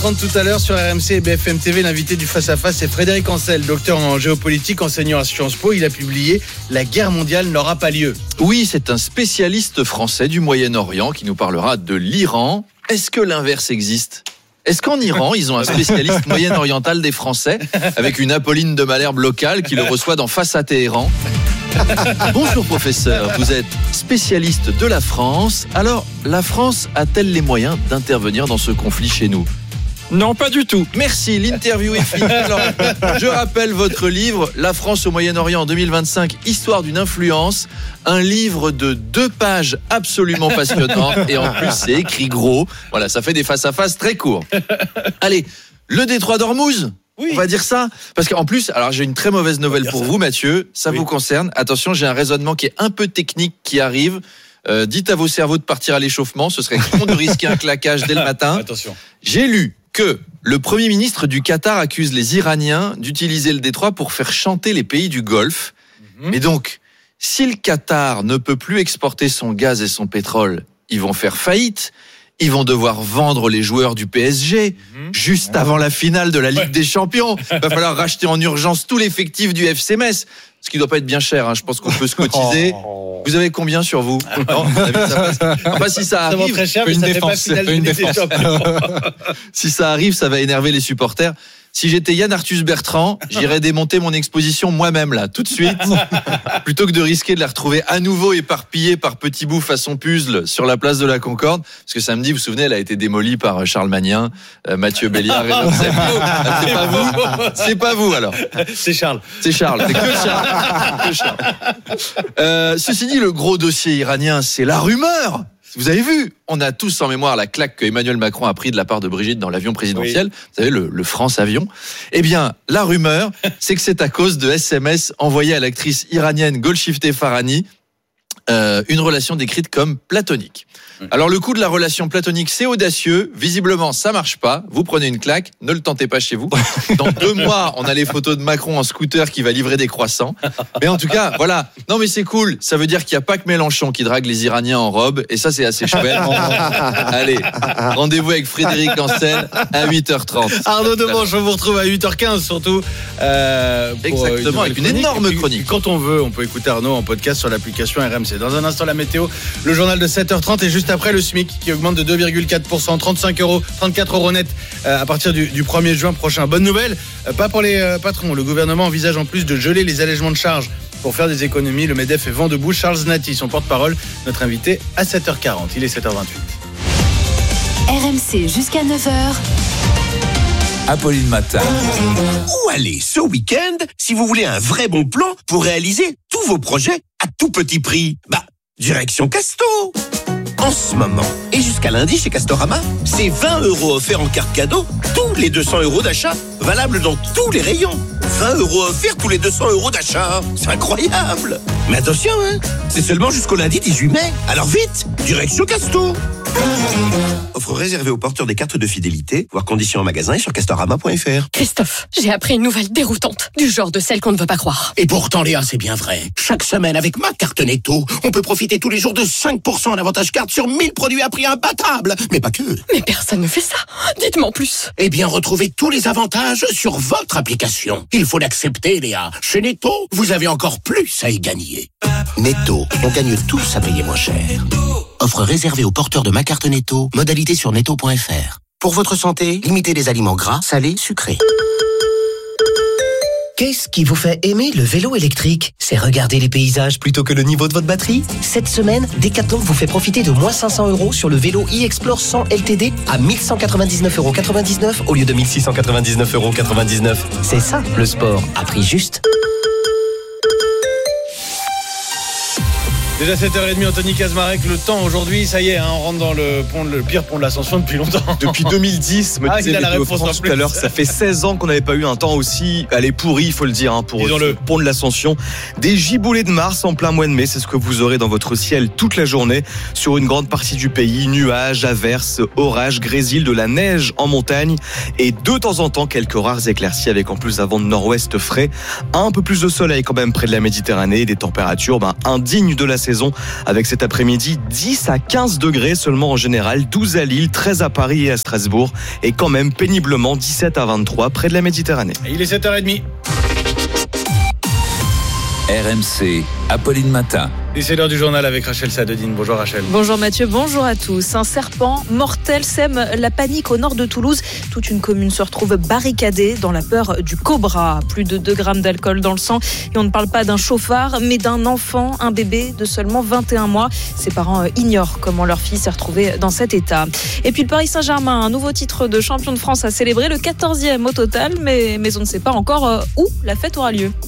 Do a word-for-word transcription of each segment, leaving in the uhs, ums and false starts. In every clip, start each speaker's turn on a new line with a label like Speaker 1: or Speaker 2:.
Speaker 1: trente tout à l'heure sur R M C et B F M T V. L'invité du Face à Face, c'est Frédéric Ancel, docteur en géopolitique, enseignant à Sciences Po. Il a publié « La guerre mondiale n'aura pas lieu ».
Speaker 2: Oui, c'est un spécialiste français du Moyen-Orient qui nous parlera de l'Iran. Est-ce que l'inverse existe ? Est-ce qu'en Iran, ils ont un spécialiste moyen-oriental des Français avec une Apolline de Malherbe locale qui le reçoit dans Face à Téhéran ? Bonjour professeur, vous êtes spécialiste de la France. Alors, la France a-t-elle les moyens d'intervenir dans ce conflit chez nous ?
Speaker 3: Non, pas du tout.
Speaker 2: Merci, l'interview est finie. Alors, je rappelle votre livre, La France au Moyen-Orient en deux mille vingt-cinq, Histoire d'une influence. Un livre de deux pages absolument passionnant. Et en plus, c'est écrit gros. Voilà, ça fait des face-à-face très courts. Allez, le détroit d'Ormuz. Oui. On va dire ça. Parce qu'en plus, alors j'ai une très mauvaise nouvelle pour ça. vous, Mathieu. Ça oui. vous concerne. Attention, j'ai un raisonnement qui est un peu technique qui arrive. Euh, dites à vos cerveaux de partir à l'échauffement. Ce serait con de risquer un claquage dès le matin.
Speaker 1: Attention.
Speaker 2: J'ai lu que le Premier ministre du Qatar accuse les Iraniens d'utiliser le détroit pour faire chanter les pays du Golfe. Mm-hmm. Mais donc, si le Qatar ne peut plus exporter son gaz et son pétrole, ils vont faire faillite. Ils vont devoir vendre les joueurs du P S G mmh. juste avant la finale de la Ligue ouais. des Champions. Il va falloir racheter en urgence tout l'effectif du F C Metz. Ce qui ne doit pas être bien cher. Hein. Je pense qu'on peut se cotiser. Oh. Vous avez combien sur vous ? Non, ça passe. Enfin, si ça arrive,
Speaker 1: ça très cher, mais ça fait pas finale de Ligue des Champions.
Speaker 2: Si ça arrive, ça va énerver les supporters. Si j'étais Yann Arthus Bertrand, j'irais démonter mon exposition moi-même là, tout de suite, plutôt que de risquer de la retrouver à nouveau éparpillée par petits bouts façon puzzle sur la place de la Concorde. Parce que samedi, vous vous souvenez, elle a été démolie par Charles Magnin, euh, Mathieu Béliard et Laure Sabio. Ah, c'est pas vous, c'est pas vous alors.
Speaker 1: C'est Charles.
Speaker 2: C'est Charles, c'est que Charles. Que Charles. Euh, ceci dit, le gros dossier iranien, c'est la rumeur. Vous avez vu, on a tous en mémoire la claque que Emmanuel Macron a pris de la part de Brigitte dans l'avion présidentiel. Oui. Vous savez, le, le France Avion. Eh bien, la rumeur, c'est que c'est à cause de S M S envoyés à l'actrice iranienne Golshifteh Farahani, euh, une relation décrite comme platonique. Alors le coup de la relation platonique, c'est audacieux. Visiblement, ça marche pas. Vous prenez une claque, ne le tentez pas chez vous. Dans deux mois, on a les photos de Macron en scooter qui va livrer des croissants. Mais en tout cas, voilà. Non mais c'est cool. Ça veut dire qu'il n'y a pas que Mélenchon qui drague les Iraniens en robe. Et ça, c'est assez chouette. Allez, rendez-vous avec Frédéric Ancel à huit heures trente.
Speaker 1: Arnaud Demanche, on vous retrouve à huit heures quinze surtout. Euh,
Speaker 2: Exactement, avec une chronique. énorme chronique.
Speaker 1: Quand on veut, on peut écouter Arnaud en podcast sur l'application R M C. Dans un instant, la météo, le journal de sept heures trente et juste après le SMIC qui augmente de deux virgule quatre pour cent, trente-cinq euros, trente-quatre euros net euh, à partir du, du premier juin prochain. Bonne nouvelle, euh, pas pour les euh, patrons. Le gouvernement envisage en plus de geler les allègements de charges pour faire des économies. Le MEDEF est vent debout. Charles Znati, son porte-parole, notre invité à sept heures quarante. Il est sept heures vingt-huit.
Speaker 4: R M C jusqu'à neuf heures.
Speaker 5: Apolline Matin.
Speaker 6: Où aller ce week-end si vous voulez un vrai bon plan pour réaliser tous vos projets à tout petit prix ? Bah, direction Casto. En ce moment, et jusqu'à lundi chez Castorama, c'est vingt euros offerts en carte cadeau, tous les deux cents euros d'achat, valable dans tous les rayons. vingt euros offerts tous les deux cents euros d'achat. C'est incroyable. Mais attention, hein, c'est seulement jusqu'au lundi dix-huit mai. Alors vite, direction Casto. Offre réservée aux porteurs des cartes de fidélité, voire conditions en magasin et sur castorama point f r.
Speaker 7: Christophe, j'ai appris une nouvelle déroutante, du genre de celle qu'on ne veut pas croire.
Speaker 6: Et pourtant, Léa, c'est bien vrai. Chaque semaine, avec ma carte Netto, on peut profiter tous les jours de cinq pour cent en avantage carte sur mille produits à prix imbattable. Mais pas que.
Speaker 7: Mais personne ne fait ça. Dites-moi en plus.
Speaker 6: Eh bien, retrouvez tous les avantages sur votre application. Il faut l'accepter, Léa. Chez Netto, vous avez encore plus à y gagner. Netto, on gagne tous à payer moins cher. Offre réservée aux porteurs de ma carte Netto. Modalité sur netto point f r. Pour votre santé, limitez les aliments gras, salés, sucrés.
Speaker 8: Qu'est-ce qui vous fait aimer le vélo électrique ? C'est regarder les paysages plutôt que le niveau de votre batterie ? Cette semaine, Decathlon vous fait profiter de moins cinq cents euros sur le vélo e-Explore cent L T D à mille cent quatre-vingt-dix-neuf euros quatre-vingt-dix-neuf au lieu de mille six cent quatre-vingt-dix-neuf euros quatre-vingt-dix-neuf. C'est ça, le sport, à prix juste.
Speaker 1: Déjà sept heures trente, Anthony Kazmarek, le temps aujourd'hui, ça y est, hein, on rentre dans le, pont, le pire pont de l'Ascension depuis longtemps.
Speaker 3: Depuis deux mille dix, me
Speaker 1: ah,
Speaker 3: disait Météo France tout à l'heure, ça fait seize ans qu'on n'avait pas eu un temps aussi, allez, pourri, il faut le dire, hein, pour le pont de l'Ascension. Des giboulées de Mars en plein mois de mai, c'est ce que vous aurez dans votre ciel toute la journée, sur une grande partie du pays, nuages, averses, orages, grésil, de la neige en montagne, et de temps en temps, quelques rares éclaircies avec en plus un vent de nord-ouest frais, un peu plus de soleil quand même près de la Méditerranée, des températures ben, indignes de la saison avec cet après-midi dix à quinze degrés seulement en général, douze à Lille, treize à Paris et à Strasbourg et quand même péniblement dix-sept à vingt-trois près de la Méditerranée.
Speaker 1: Et il est sept heures trente.
Speaker 5: R M C, Apolline Matin.
Speaker 1: Et c'est l'heure du journal avec Rachel Sadedine. Bonjour Rachel.
Speaker 4: Bonjour Mathieu, bonjour à tous. Un serpent mortel sème la panique au nord de Toulouse. Toute une commune se retrouve barricadée dans la peur du cobra. Plus de deux grammes d'alcool dans le sang. Et on ne parle pas d'un chauffard, mais d'un enfant, un bébé de seulement vingt et un mois. Ses parents ignorent comment leur fille s'est retrouvée dans cet état. Et puis le Paris Saint-Germain, un nouveau titre de champion de France à célébrer, le quatorzième au total, mais, mais on ne sait pas encore où la fête aura lieu.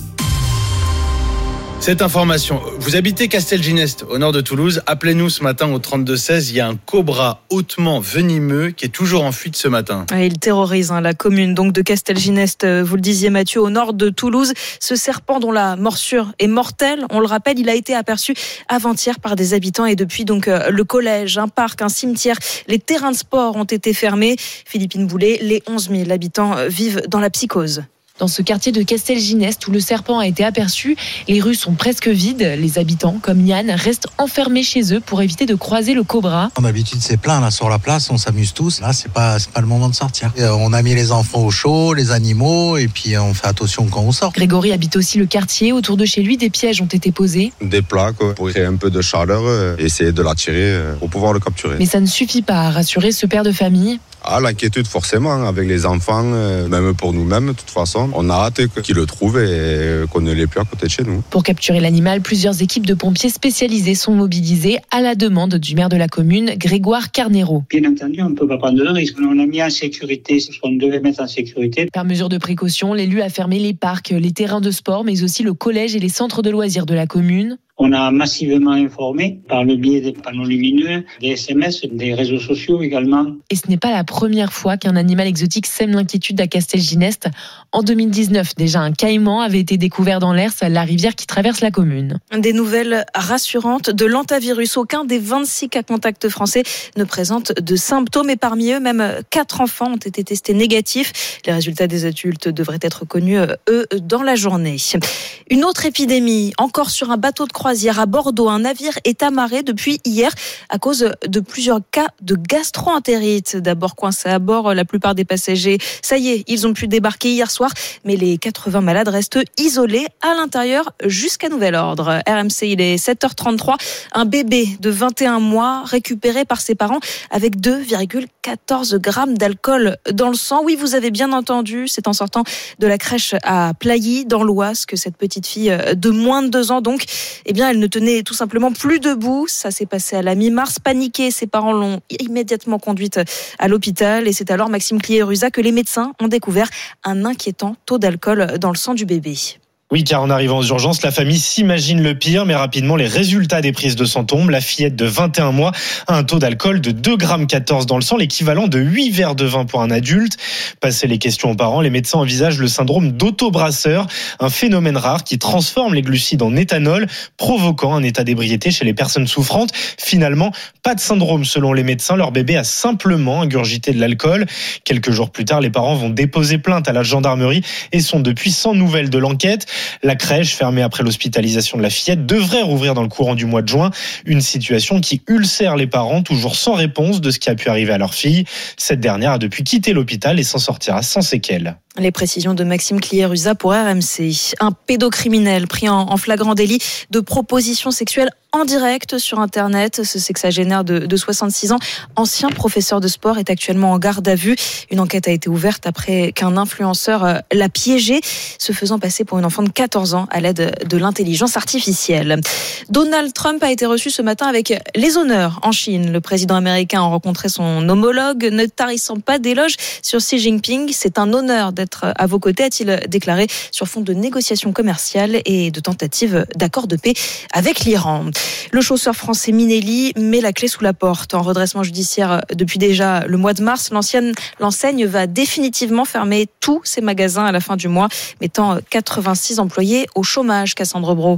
Speaker 1: Cette information, vous habitez Castelginest, au nord de Toulouse. Appelez-nous ce matin au trente-deux seize. Il y a un cobra hautement venimeux qui est toujours en fuite ce matin.
Speaker 4: Et il terrorise hein, la commune donc de Castelginest, vous le disiez Mathieu, au nord de Toulouse. Ce serpent dont la morsure est mortelle, on le rappelle, il a été aperçu avant-hier par des habitants et depuis donc le collège, un parc, un cimetière, les terrains de sport ont été fermés. Philippine Boulet, les onze mille habitants vivent dans la psychose.
Speaker 9: Dans ce quartier de Castelginest où le serpent a été aperçu, les rues sont presque vides. Les habitants, comme Yann, restent enfermés chez eux pour éviter de croiser le cobra.
Speaker 10: D'habitude, c'est plein là sur la place, on s'amuse tous. Là, c'est pas, c'est pas le moment de sortir. Et on a mis les enfants au chaud, les animaux, et puis on fait attention quand on sort.
Speaker 9: Grégory habite aussi le quartier. Autour de chez lui, des pièges ont été posés.
Speaker 11: Des plats quoi, pour créer un peu de chaleur et essayer de l'attirer pour pouvoir le capturer.
Speaker 9: Mais ça ne suffit pas à rassurer ce père de famille.
Speaker 11: Ah, l'inquiétude forcément, avec les enfants, même pour nous-mêmes de toute façon. On a hâte qu'ils le trouvent et qu'on ne l'ait plus à côté de chez nous.
Speaker 9: Pour capturer l'animal, plusieurs équipes de pompiers spécialisées sont mobilisées à la demande du maire de la commune, Grégoire Carnero.
Speaker 12: Bien entendu, on ne peut pas prendre de risque. On a mis en sécurité ce qu'on devait mettre en sécurité.
Speaker 9: Par mesure de précaution, l'élu a fermé les parcs, les terrains de sport, mais aussi le collège et les centres de loisirs de la commune.
Speaker 12: On a massivement informé par le biais des panneaux lumineux, des S M S, des réseaux sociaux également.
Speaker 9: Et ce n'est pas la première fois qu'un animal exotique sème l'inquiétude à Castelginest. En deux mille dix-neuf, déjà un caïman avait été découvert dans l'Ers, la rivière qui traverse la commune.
Speaker 4: Des nouvelles rassurantes de l'hantavirus. Aucun des vingt-six cas contacts français ne présente de symptômes et parmi eux, même quatre enfants ont été testés négatifs. Les résultats des adultes devraient être connus, eux, dans la journée. Une autre épidémie, encore sur un bateau de croisière à Bordeaux. Un navire est amarré depuis hier à cause de plusieurs cas de gastro-entérite. D'abord coincés à bord, la plupart des passagers, ça y est, ils ont pu débarquer hier soir, mais les quatre-vingts malades restent isolés à l'intérieur jusqu'à nouvel ordre. R M C, il est sept heures trente-trois. Un bébé de vingt et un mois récupéré par ses parents avec deux virgule quatorze grammes d'alcool dans le sang. Oui, vous avez bien entendu, c'est en sortant de la crèche à Plailly, dans l'Oise, que cette petite fille de moins de deux ans, donc, eh bien, elle ne tenait tout simplement plus debout. Ça s'est passé à la mi-mars. Paniquée, ses parents l'ont immédiatement conduite à l'hôpital. Et c'est alors, Maxime Clié-Ruza, que les médecins ont découvert un inquiétant taux d'alcool dans le sang du bébé.
Speaker 13: Oui, car en arrivant aux urgences, la famille s'imagine le pire, mais rapidement, les résultats des prises de sang tombent. La fillette de vingt et un mois a un taux d'alcool de deux virgule quatorze grammes dans le sang, l'équivalent de huit verres de vin pour un adulte. Passé les questions aux parents, les médecins envisagent le syndrome d'autobrasseur, un phénomène rare qui transforme les glucides en éthanol, provoquant un état d'ébriété chez les personnes souffrantes. Finalement, pas de syndrome selon les médecins. Leur bébé a simplement ingurgité de l'alcool. Quelques jours plus tard, les parents vont déposer plainte à la gendarmerie et sont depuis sans nouvelles de l'enquête. La crèche, fermée après l'hospitalisation de la fillette, devrait rouvrir dans le courant du mois de juin. Une situation qui ulcère les parents, toujours sans réponse de ce qui a pu arriver à leur fille. Cette dernière a depuis quitté l'hôpital et s'en sortira sans séquelles.
Speaker 4: Les précisions de Maxime Clié-Ruza pour R M C. Un pédocriminel pris en flagrant délit de proposition sexuelle en direct sur Internet. Ce sexagénaire de, de soixante-six ans, ancien professeur de sport, est actuellement en garde à vue. Une enquête a été ouverte après qu'un influenceur l'a piégé, se faisant passer pour une enfant de quatorze ans à l'aide de l'intelligence artificielle. Donald Trump a été reçu ce matin avec les honneurs en Chine. Le président américain a rencontré son homologue, ne tarissant pas d'éloges sur Xi Jinping. C'est un honneur d'être à vos côtés, a-t-il déclaré, sur fond de négociations commerciales et de tentatives d'accord de paix avec l'Iran. Le chausseur français Minelli met la clé sous la porte. En redressement judiciaire depuis déjà le mois de mars, l'ancienne, l'enseigne va définitivement fermer tous ses magasins à la fin du mois, mettant quatre-vingt-six employés au chômage. Cassandre Brault.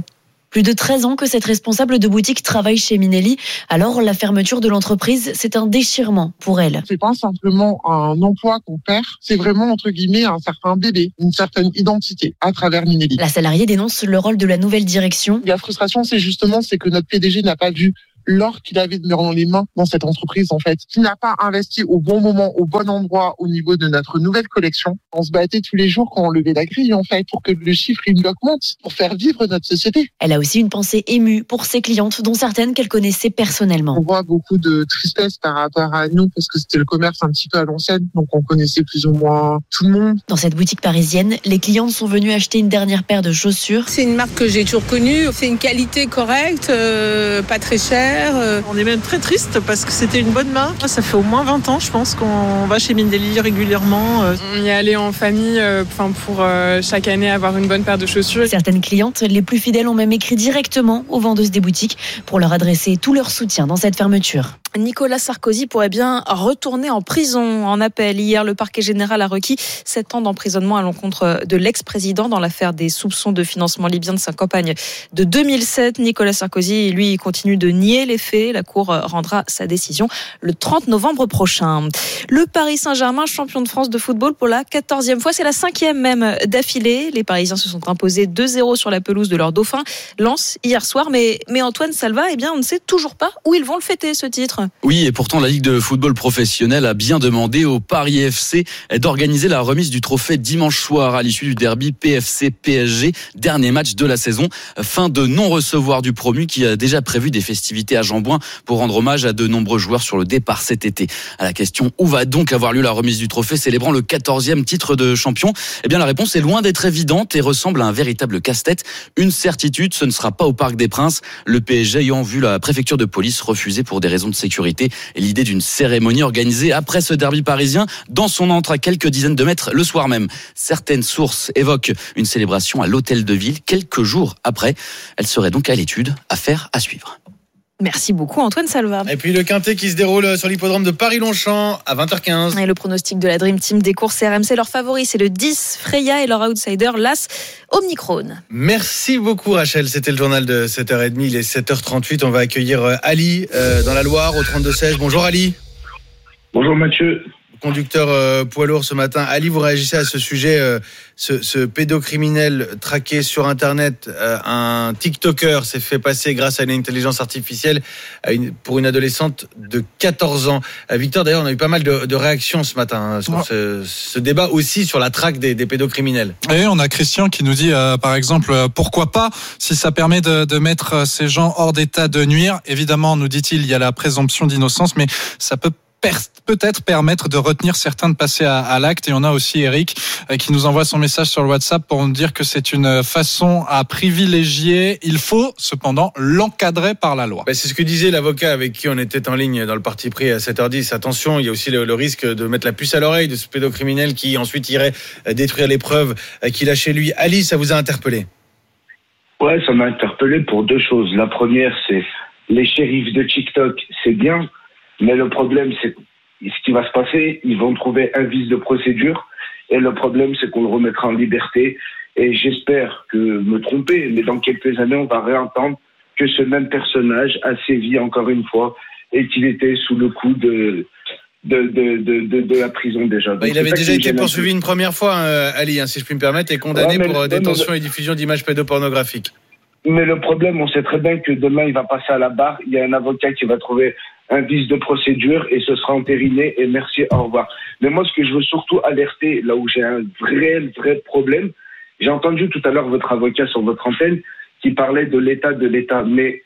Speaker 9: Plus de treize ans que cette responsable de boutique travaille chez Minelli. Alors, la fermeture de l'entreprise, c'est un déchirement pour elle.
Speaker 14: C'est pas simplement un emploi qu'on perd, c'est vraiment, entre guillemets, un certain bébé, une certaine identité à travers Minelli.
Speaker 9: La salariée dénonce le rôle de la nouvelle direction.
Speaker 14: La frustration, c'est justement c'est que notre P D G n'a pas vu l'or qu'il avait dans les mains dans cette entreprise, en fait, qui n'a pas investi au bon moment, au bon endroit, au niveau de notre nouvelle collection. On se battait tous les jours quand on levait la grille, en fait, pour que le chiffre il augmente, pour faire vivre notre société.
Speaker 9: Elle a aussi une pensée émue pour ses clientes, dont certaines qu'elle connaissait personnellement.
Speaker 14: On voit beaucoup de tristesse par rapport à nous, parce que c'était le commerce un petit peu à l'ancienne, donc on connaissait plus ou moins tout le monde.
Speaker 9: Dans cette boutique parisienne, les clientes sont venues acheter une dernière paire de chaussures.
Speaker 15: C'est une marque que j'ai toujours connue, c'est une qualité correcte, euh, pas très chère.
Speaker 16: On est même très triste parce que c'était une bonne marque. Ça fait au moins vingt ans, je pense, qu'on va chez Minelli régulièrement.
Speaker 17: On y allait en famille enfin, pour euh, chaque année avoir une bonne paire de chaussures.
Speaker 9: Certaines clientes, les plus fidèles, ont même écrit directement aux vendeuses des boutiques pour leur adresser tout leur soutien dans cette fermeture.
Speaker 4: Nicolas Sarkozy pourrait bien retourner en prison en appel. Hier, le parquet général a requis sept ans d'emprisonnement à l'encontre de l'ex-président dans l'affaire des soupçons de financement libyen de sa campagne de deux mille sept. Nicolas Sarkozy, lui, continue de nier les faits. La Cour rendra sa décision le trente novembre prochain. Le Paris Saint-Germain, champion de France de football pour la quatorzième fois. C'est la cinquième même d'affilée. Les Parisiens se sont imposés deux zéro sur la pelouse de leur dauphin, Lens, hier soir. Mais, mais Antoine Salva, eh bien, on ne sait toujours pas où ils vont le fêter, ce titre.
Speaker 18: Oui, et pourtant la Ligue de football professionnel a bien demandé au Paris F C d'organiser la remise du trophée dimanche soir à l'issue du derby P F C P S G, dernier match de la saison. Fin de non-recevoir du promu qui a déjà prévu des festivités à Jean-Bouin pour rendre hommage à de nombreux joueurs sur le départ cet été. À la question où va donc avoir lieu la remise du trophée célébrant le quatorzième titre de champion, eh bien la réponse est loin d'être évidente et ressemble à un véritable casse-tête. Une certitude, ce ne sera pas au Parc des Princes, le P S G ayant vu la préfecture de police refuser pour des raisons de sécurité et l'idée d'une cérémonie organisée après ce derby parisien dans son antre à quelques dizaines de mètres le soir même. Certaines sources évoquent une célébration à l'hôtel de ville quelques jours après. Elle serait donc à l'étude, affaire à suivre.
Speaker 4: Merci beaucoup Antoine Salva.
Speaker 1: Et puis le quintet qui se déroule sur l'hippodrome de Paris-Longchamp à vingt heures quinze.
Speaker 4: Et le pronostic de la Dream Team des courses R M C, leur favori c'est le dix, Freya, et leur outsider, l'As Omicron.
Speaker 1: Merci beaucoup Rachel, c'était le journal de sept heures trente, il est sept heures trente-huit. On va accueillir Ali euh, dans la Loire au trente-deux seize. Bonjour Ali.
Speaker 19: Bonjour Mathieu.
Speaker 1: Conducteur euh, poids lourd ce matin. Ali, vous réagissez à ce sujet, euh, ce, ce pédocriminel traqué sur Internet, euh, un TikToker s'est fait passer grâce à une intelligence artificielle à une, pour une adolescente de quatorze ans. Euh, Victor, d'ailleurs, on a eu pas mal de, de réactions ce matin hein, sur ouais. ce, ce débat aussi sur la traque des, des pédocriminels.
Speaker 20: Et on a Christian qui nous dit, euh, par exemple, euh, pourquoi pas, si ça permet de, de mettre ces gens hors d'état de nuire. Évidemment, nous dit-il, il y a la présomption d'innocence, mais ça peut peut-être permettre de retenir certains de passer à, à l'acte. Et on a aussi Eric euh, qui nous envoie son message sur le WhatsApp pour nous dire que c'est une façon à privilégier. Il faut cependant l'encadrer par la loi.
Speaker 1: Ben, c'est ce que disait l'avocat avec qui on était en ligne dans le parti pris à sept heures dix. Attention, il y a aussi le, le risque de mettre la puce à l'oreille de ce pédocriminel qui ensuite irait détruire les preuves qu'il a chez lui. Ali, ça vous a interpellé?
Speaker 19: Ouais, ça m'a interpellé pour deux choses. La première, c'est les shérifs de TikTok, c'est bien. Mais le problème, c'est ce qui va se passer, ils vont trouver un vice de procédure. Et le problème, c'est qu'on le remettra en liberté. Et j'espère que me tromper, mais dans quelques années, on va réentendre que ce même personnage a sévi encore une fois et qu'il était sous le coup de, de, de, de, de, de la prison déjà.
Speaker 1: Bah, il avait déjà été poursuivi une première fois, euh, Ali, hein, si je puis me permettre, et condamné ouais, pour le, détention le... et diffusion d'images pédopornographiques.
Speaker 19: Mais le problème, on sait très bien que demain, il va passer à la barre. Il y a un avocat qui va trouver un vice de procédure et ce sera entériné et merci, au revoir. Mais moi, ce que je veux surtout alerter, là où j'ai un vrai, vrai problème, j'ai entendu tout à l'heure votre avocat sur votre antenne qui parlait de l'état de l'État. Mais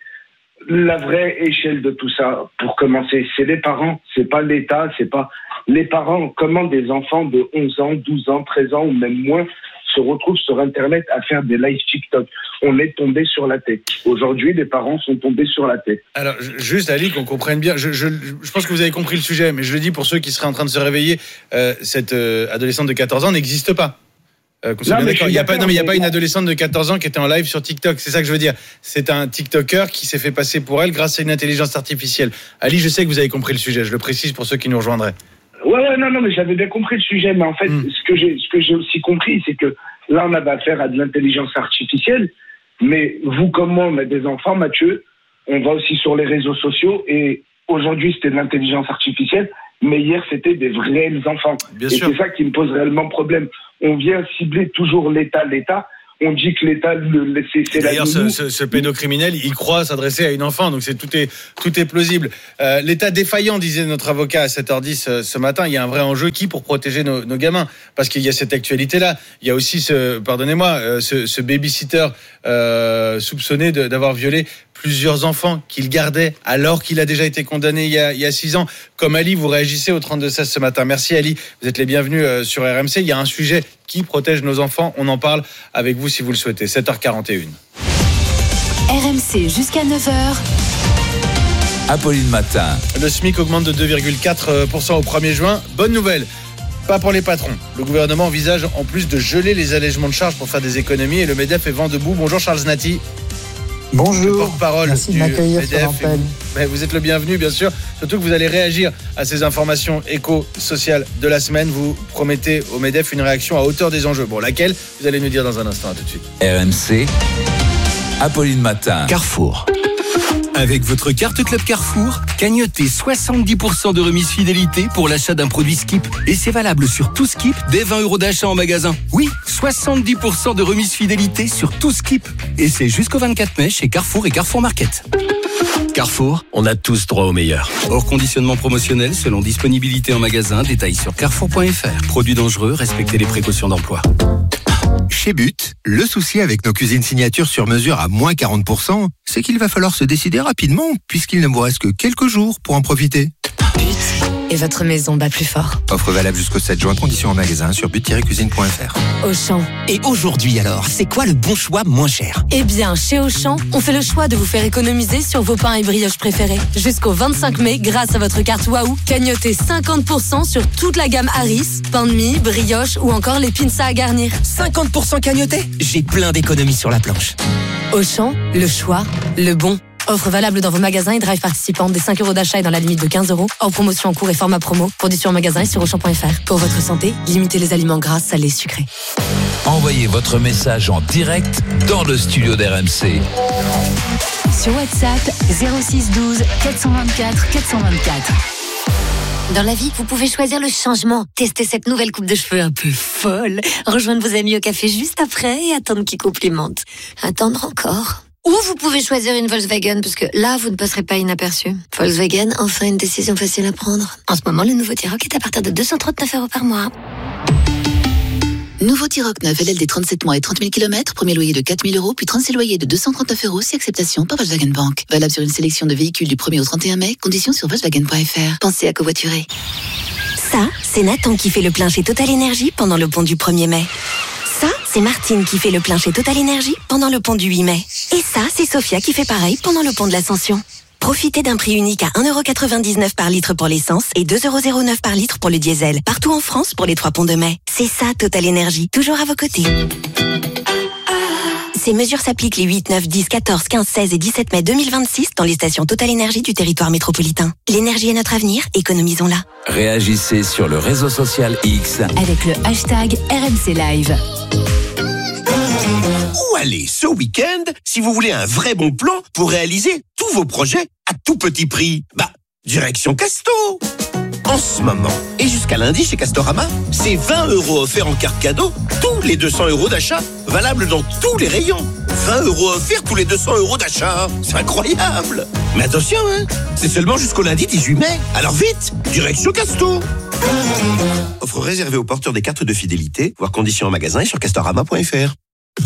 Speaker 19: la vraie échelle de tout ça, pour commencer, c'est les parents, c'est pas l'État, c'est pas les parents. Comment des enfants de onze ans, douze ans, treize ans ou même moins se retrouvent sur Internet à faire des live TikTok. On est tombé sur la tête. Aujourd'hui, les parents sont tombés sur la tête.
Speaker 1: Alors, juste, Ali, qu'on comprenne bien, je, je, je pense que vous avez compris le sujet, mais je le dis pour ceux qui seraient en train de se réveiller, euh, cette euh, adolescente de quatorze ans n'existe pas. Euh, non, mais il n'y a pas, non, mais il n'y a pas une adolescente de quatorze ans qui était en live sur TikTok. C'est ça que je veux dire. C'est un TikToker qui s'est fait passer pour elle grâce à une intelligence artificielle. Ali, je sais que vous avez compris le sujet. Je le précise pour ceux qui nous rejoindraient.
Speaker 19: Ouais, ouais, non, non, mais j'avais bien compris le sujet. Mais en fait, mmh. ce que j'ai, ce que j'ai aussi compris, c'est que là, on avait affaire à de l'intelligence artificielle. Mais vous comme moi, on a des enfants, Mathieu, on va aussi sur les réseaux sociaux et aujourd'hui, c'était de l'intelligence artificielle, mais hier, c'était des vrais enfants.
Speaker 1: Bien
Speaker 19: et
Speaker 1: sûr.
Speaker 19: c'est ça qui me pose réellement problème. On vient cibler toujours l'État, l'État. On dit que l'État, le, c'est, c'est la
Speaker 1: D'ailleurs, ce,
Speaker 19: nounou.
Speaker 1: ce, ce pédocriminel, il croit s'adresser à une enfant, donc c'est tout est tout est plausible. Euh, L'État défaillant, disait notre avocat à sept heures dix euh, ce matin. Il y a un vrai enjeu qui pour protéger nos, nos gamins, parce qu'il y a cette actualité-là. Il y a aussi ce, pardonnez-moi, euh, ce, ce babysitter euh, soupçonné de, d'avoir violé plusieurs enfants qu'il gardait alors qu'il a déjà été condamné il y a, il y a six ans. Comme Ali, vous réagissez au trente-deux seize ce matin. Merci Ali, vous êtes les bienvenus euh, sur R M C. Il y a un sujet qui protège nos enfants. On en parle avec vous si vous le souhaitez. sept heures quarante et une.
Speaker 21: R M C jusqu'à neuf heures.
Speaker 5: Apolline Matin.
Speaker 1: Le SMIC augmente de deux virgule quatre pour cent au premier juin. Bonne nouvelle. Pas pour les patrons. Le gouvernement envisage en plus de geler les allègements de charges pour faire des économies et le MEDEF est vent debout. Bonjour Charles Znati.
Speaker 22: Bonjour,
Speaker 1: le porte-parole
Speaker 22: merci
Speaker 1: du
Speaker 22: de m'accueillir
Speaker 1: MEDEF.
Speaker 22: sur l'antenne.
Speaker 1: Vous, vous êtes le bienvenu, bien sûr. Surtout que vous allez réagir à ces informations éco-sociales de la semaine. Vous promettez au MEDEF une réaction à hauteur des enjeux. Bon, laquelle vous allez nous dire dans un instant. À tout de suite.
Speaker 5: R M C, Apolline Matin.
Speaker 23: Carrefour. Avec votre carte Club Carrefour, cagnotez soixante-dix pour cent de remise fidélité pour l'achat d'un produit Skip. Et c'est valable sur tout Skip dès vingt euros d'achat en magasin. Oui, soixante-dix pour cent de remise fidélité sur tout Skip. Et c'est jusqu'au vingt-quatre mai chez Carrefour et Carrefour Market. Carrefour, on a tous droit au meilleur. Hors conditionnement promotionnel selon disponibilité en magasin, détails sur carrefour point f r. Produits dangereux, respectez les précautions d'emploi.
Speaker 24: Chez But, le souci avec nos cuisines signatures sur mesure à moins quarante pour cent, c'est qu'il va falloir se décider rapidement, puisqu'il ne vous reste que quelques jours pour en profiter.
Speaker 21: But et votre maison bat plus fort.
Speaker 24: Offre valable jusqu'au sept juin, conditions en magasin sur but tiret cuisine point f r.
Speaker 21: Auchan.
Speaker 25: Et aujourd'hui alors, c'est quoi le bon choix moins cher ?
Speaker 21: Eh bien, chez Auchan, on fait le choix de vous faire économiser sur vos pains et brioches préférés. Jusqu'au vingt-cinq mai, grâce à votre carte Waouh, cagnotez cinquante pour cent sur toute la gamme Harris, pain de mie, brioche ou encore les pizzas à garnir.
Speaker 25: cinquante pour cent cagnoté ? J'ai plein d'économies sur la planche.
Speaker 21: Auchan, le choix, le bon. Offre valable dans vos magasins et drive participants des cinq euros d'achat et dans la limite de quinze euros. Hors promotion en cours et format promo. Conditions en magasin et sur auchan point f r. Pour votre santé, limitez les aliments gras, salés, sucrés.
Speaker 5: Envoyez votre message en direct dans le studio d'R M C.
Speaker 21: Sur WhatsApp, zéro six douze quatre cent vingt-quatre quatre cent vingt-quatre.
Speaker 26: Dans la vie, vous pouvez choisir le changement. Tester cette nouvelle coupe de cheveux un peu folle. Rejoindre vos amis au café juste après et attendre qu'ils complimentent. Attendre encore. Ou vous pouvez choisir une Volkswagen, parce que là, vous ne passerez pas inaperçu. Volkswagen, enfin une décision facile à prendre. En ce moment, le nouveau T-Roc est à partir de deux cent trente-neuf euros par mois.
Speaker 27: Nouveau T-Roc neuf L L D trente-sept mois et trente mille kilomètres, premier loyer de quatre mille euros, puis trente-six loyers de deux cent trente-neuf euros, si acceptation par Volkswagen Bank. Valable sur une sélection de véhicules du premier au trente et un mai, conditions sur volkswagen point f r. Pensez à covoiturer.
Speaker 26: Ça, c'est Nathan qui fait le plein chez Total Energy pendant le pont du premier mai. Ça, c'est Martine qui fait le plein chez Total Energy pendant le pont du huit mai. Et ça, c'est Sophia qui fait pareil pendant le pont de l'Ascension. Profitez d'un prix unique à un euro quatre-vingt-dix-neuf par litre pour l'essence et deux euros zéro neuf par litre pour le diesel. Partout en France pour les trois ponts de mai. C'est ça, Total Energy. Toujours à vos côtés. Ces mesures s'appliquent les huit, neuf, dix, quatorze, quinze, seize et dix-sept mai deux mille vingt-six dans les stations Total Energy du territoire métropolitain. L'énergie est notre avenir, économisons-la.
Speaker 5: Réagissez sur le réseau social X
Speaker 21: avec le hashtag R M C Live.
Speaker 6: Où aller ce week-end si vous voulez un vrai bon plan pour réaliser tous vos projets à tout petit prix? Bah, direction Casto. En ce moment, et jusqu'à lundi chez Castorama, c'est vingt euros offerts en carte cadeau, tous les deux cents euros d'achat, valable dans tous les rayons. vingt euros offerts tous les deux cents euros d'achat, c'est incroyable. Mais attention, hein, c'est seulement jusqu'au lundi dix-huit mai, alors vite, direction Casto. Offre réservée aux porteurs des cartes de fidélité, voir conditions en magasin et sur castorama point f r.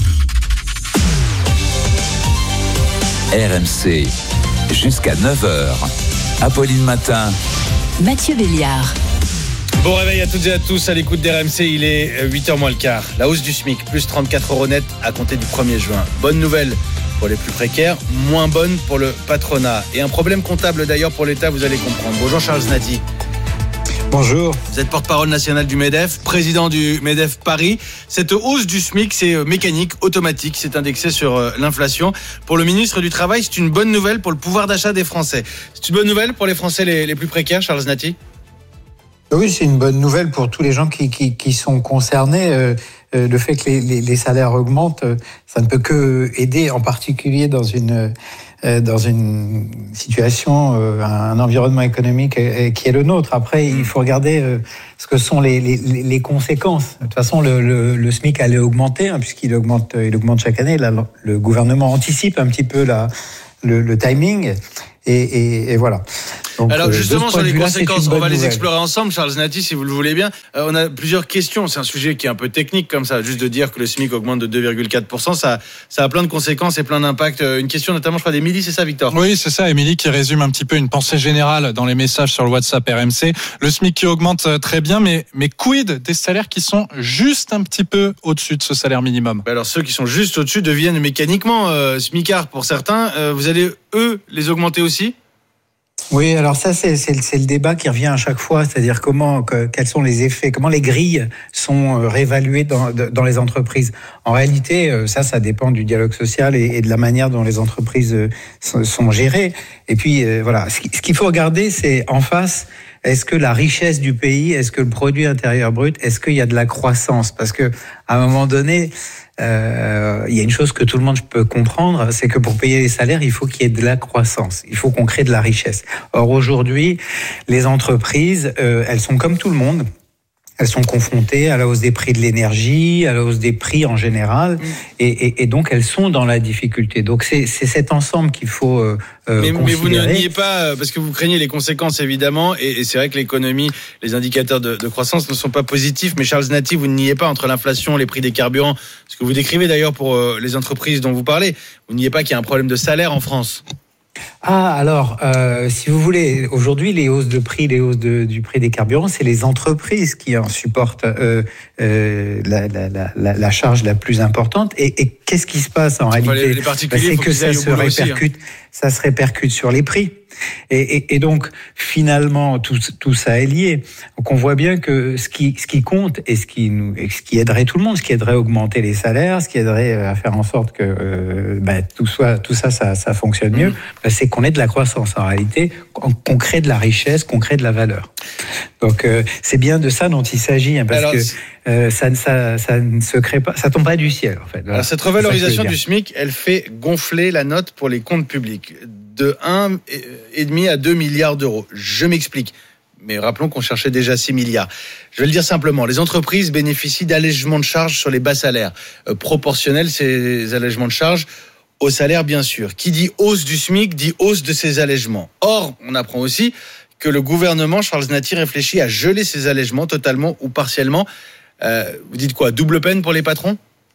Speaker 5: R M C, jusqu'à neuf heures. Apolline Matin.
Speaker 21: Mathieu Béliard.
Speaker 1: Bon réveil à toutes et à tous à l'écoute d'R M C, il est huit heures moins le quart. La hausse du SMIC, plus trente-quatre euros net à compter du premier juin. Bonne nouvelle pour les plus précaires, moins bonne pour le patronat. Et un problème comptable d'ailleurs pour l'État, vous allez comprendre. Bonjour Charles Znati.
Speaker 22: Bonjour.
Speaker 1: Vous êtes porte-parole national du MEDEF, président du MEDEF Paris. Cette hausse du SMIC, c'est mécanique, automatique, c'est indexé sur l'inflation. Pour le ministre du Travail, c'est une bonne nouvelle pour le pouvoir d'achat des Français. C'est une bonne nouvelle pour les Français les, les plus précaires, Charles Znati ?
Speaker 22: Oui, c'est une bonne nouvelle pour tous les gens qui, qui, qui sont concernés. Euh, euh, le fait que les, les, les salaires augmentent, euh, ça ne peut que aider, en particulier dans une euh, dans une situation, euh, un environnement économique euh, qui est le nôtre. Après, il faut regarder euh, ce que sont les, les, les conséquences. De toute façon, le, le, le SMIC allait augmenter, hein, puisqu'il augmente, il augmente chaque année. Là, le gouvernement anticipe un petit peu la, le, le timing. Et, et, et voilà. Donc,
Speaker 1: Alors justement sur les conséquences, on va
Speaker 22: nouvelle.
Speaker 1: les explorer ensemble, Charles Nati, si vous le voulez bien. Euh, on a plusieurs questions. C'est un sujet qui est un peu technique comme ça, juste de dire que le SMIC augmente de deux virgule quatre pour cent, ça, ça a plein de conséquences et plein d'impacts. Une question notamment, je crois, d'Émilie, c'est ça, Victor ?
Speaker 20: Oui, c'est ça, Émilie, qui résume un petit peu une pensée générale dans les messages sur le WhatsApp R M C. Le SMIC qui augmente très bien, mais, mais quid des salaires qui sont juste un petit peu au-dessus de ce salaire minimum ?
Speaker 1: Alors ceux qui sont juste au-dessus deviennent mécaniquement euh, smicards pour certains. Euh, vous allez, eux, les augmenter aussi ?
Speaker 22: Oui, alors ça, c'est, c'est, c'est le débat qui revient à chaque fois, c'est-à-dire comment, que, quels sont les effets, comment les grilles sont réévaluées dans, dans les entreprises. En réalité, ça, ça dépend du dialogue social et, et de la manière dont les entreprises sont, sont gérées. Et puis, voilà, ce qu'il faut regarder, c'est en face, est-ce que la richesse du pays, est-ce que le produit intérieur brut, est-ce qu'il y a de la croissance ? Parce que à un moment donné, Euh, il y a une chose que tout le monde peut comprendre, c'est que pour payer les salaires, il faut qu'il y ait de la croissance. Il faut qu'on crée de la richesse. Or, aujourd'hui, les entreprises, euh, elles sont comme tout le monde. Elles sont confrontées à la hausse des prix de l'énergie, à la hausse des prix en général, mmh. et, et, et donc elles sont dans la difficulté. Donc c'est, c'est cet ensemble qu'il faut euh,
Speaker 1: mais,
Speaker 22: considérer.
Speaker 1: Mais vous ne niez pas, parce que vous craignez les conséquences évidemment, et, et c'est vrai que l'économie, les indicateurs de, de croissance ne sont pas positifs, mais Charles Nati, vous ne niez pas entre l'inflation, les prix des carburants, ce que vous décrivez d'ailleurs pour euh, les entreprises dont vous parlez, vous ne niez pas qu'il y a un problème de salaire en France.
Speaker 22: Ah, alors, euh, si vous voulez, aujourd'hui, les hausses de prix, les hausses de, du prix des carburants, c'est les entreprises qui en supportent euh, euh, la, la, la, la charge la plus importante. Et, et qu'est-ce qui se passe en réalité ?
Speaker 1: Les, les particuliers,
Speaker 22: ben, c'est
Speaker 1: que
Speaker 22: ça se répercute, aussi, hein. ça se répercute sur les prix. Et, et, et donc, finalement, tout, tout ça est lié. Donc, on voit bien que ce qui, ce qui compte et ce qui, nous, et ce qui aiderait tout le monde, ce qui aiderait à augmenter les salaires, ce qui aiderait à faire en sorte que euh, bah, tout, soit, tout ça, ça, ça fonctionne mieux, mmh. bah, c'est qu'on ait de la croissance en réalité, qu'on crée de la richesse, qu'on crée de la valeur. Donc, euh, c'est bien de ça dont il s'agit, hein, parce Alors, que euh, ça, ça, ça ne se crée pas, ça tombe pas du ciel, en fait. Voilà.
Speaker 1: Alors, cette revalorisation du SMIC, elle fait gonfler la note pour les comptes publics de un virgule cinq à deux milliards d'euros. Je m'explique. Mais rappelons qu'on cherchait déjà six milliards. Je vais le dire simplement. Les entreprises bénéficient d'allègements de charges sur les bas salaires. Euh, proportionnels, ces allègements de charges au salaire, bien sûr. Qui dit hausse du SMIC, dit hausse de ces allègements. Or, on apprend aussi que le gouvernement, Charles Nati, réfléchit à geler ces allègements totalement ou partiellement. Euh, vous dites quoi ? Double peine pour les patrons ?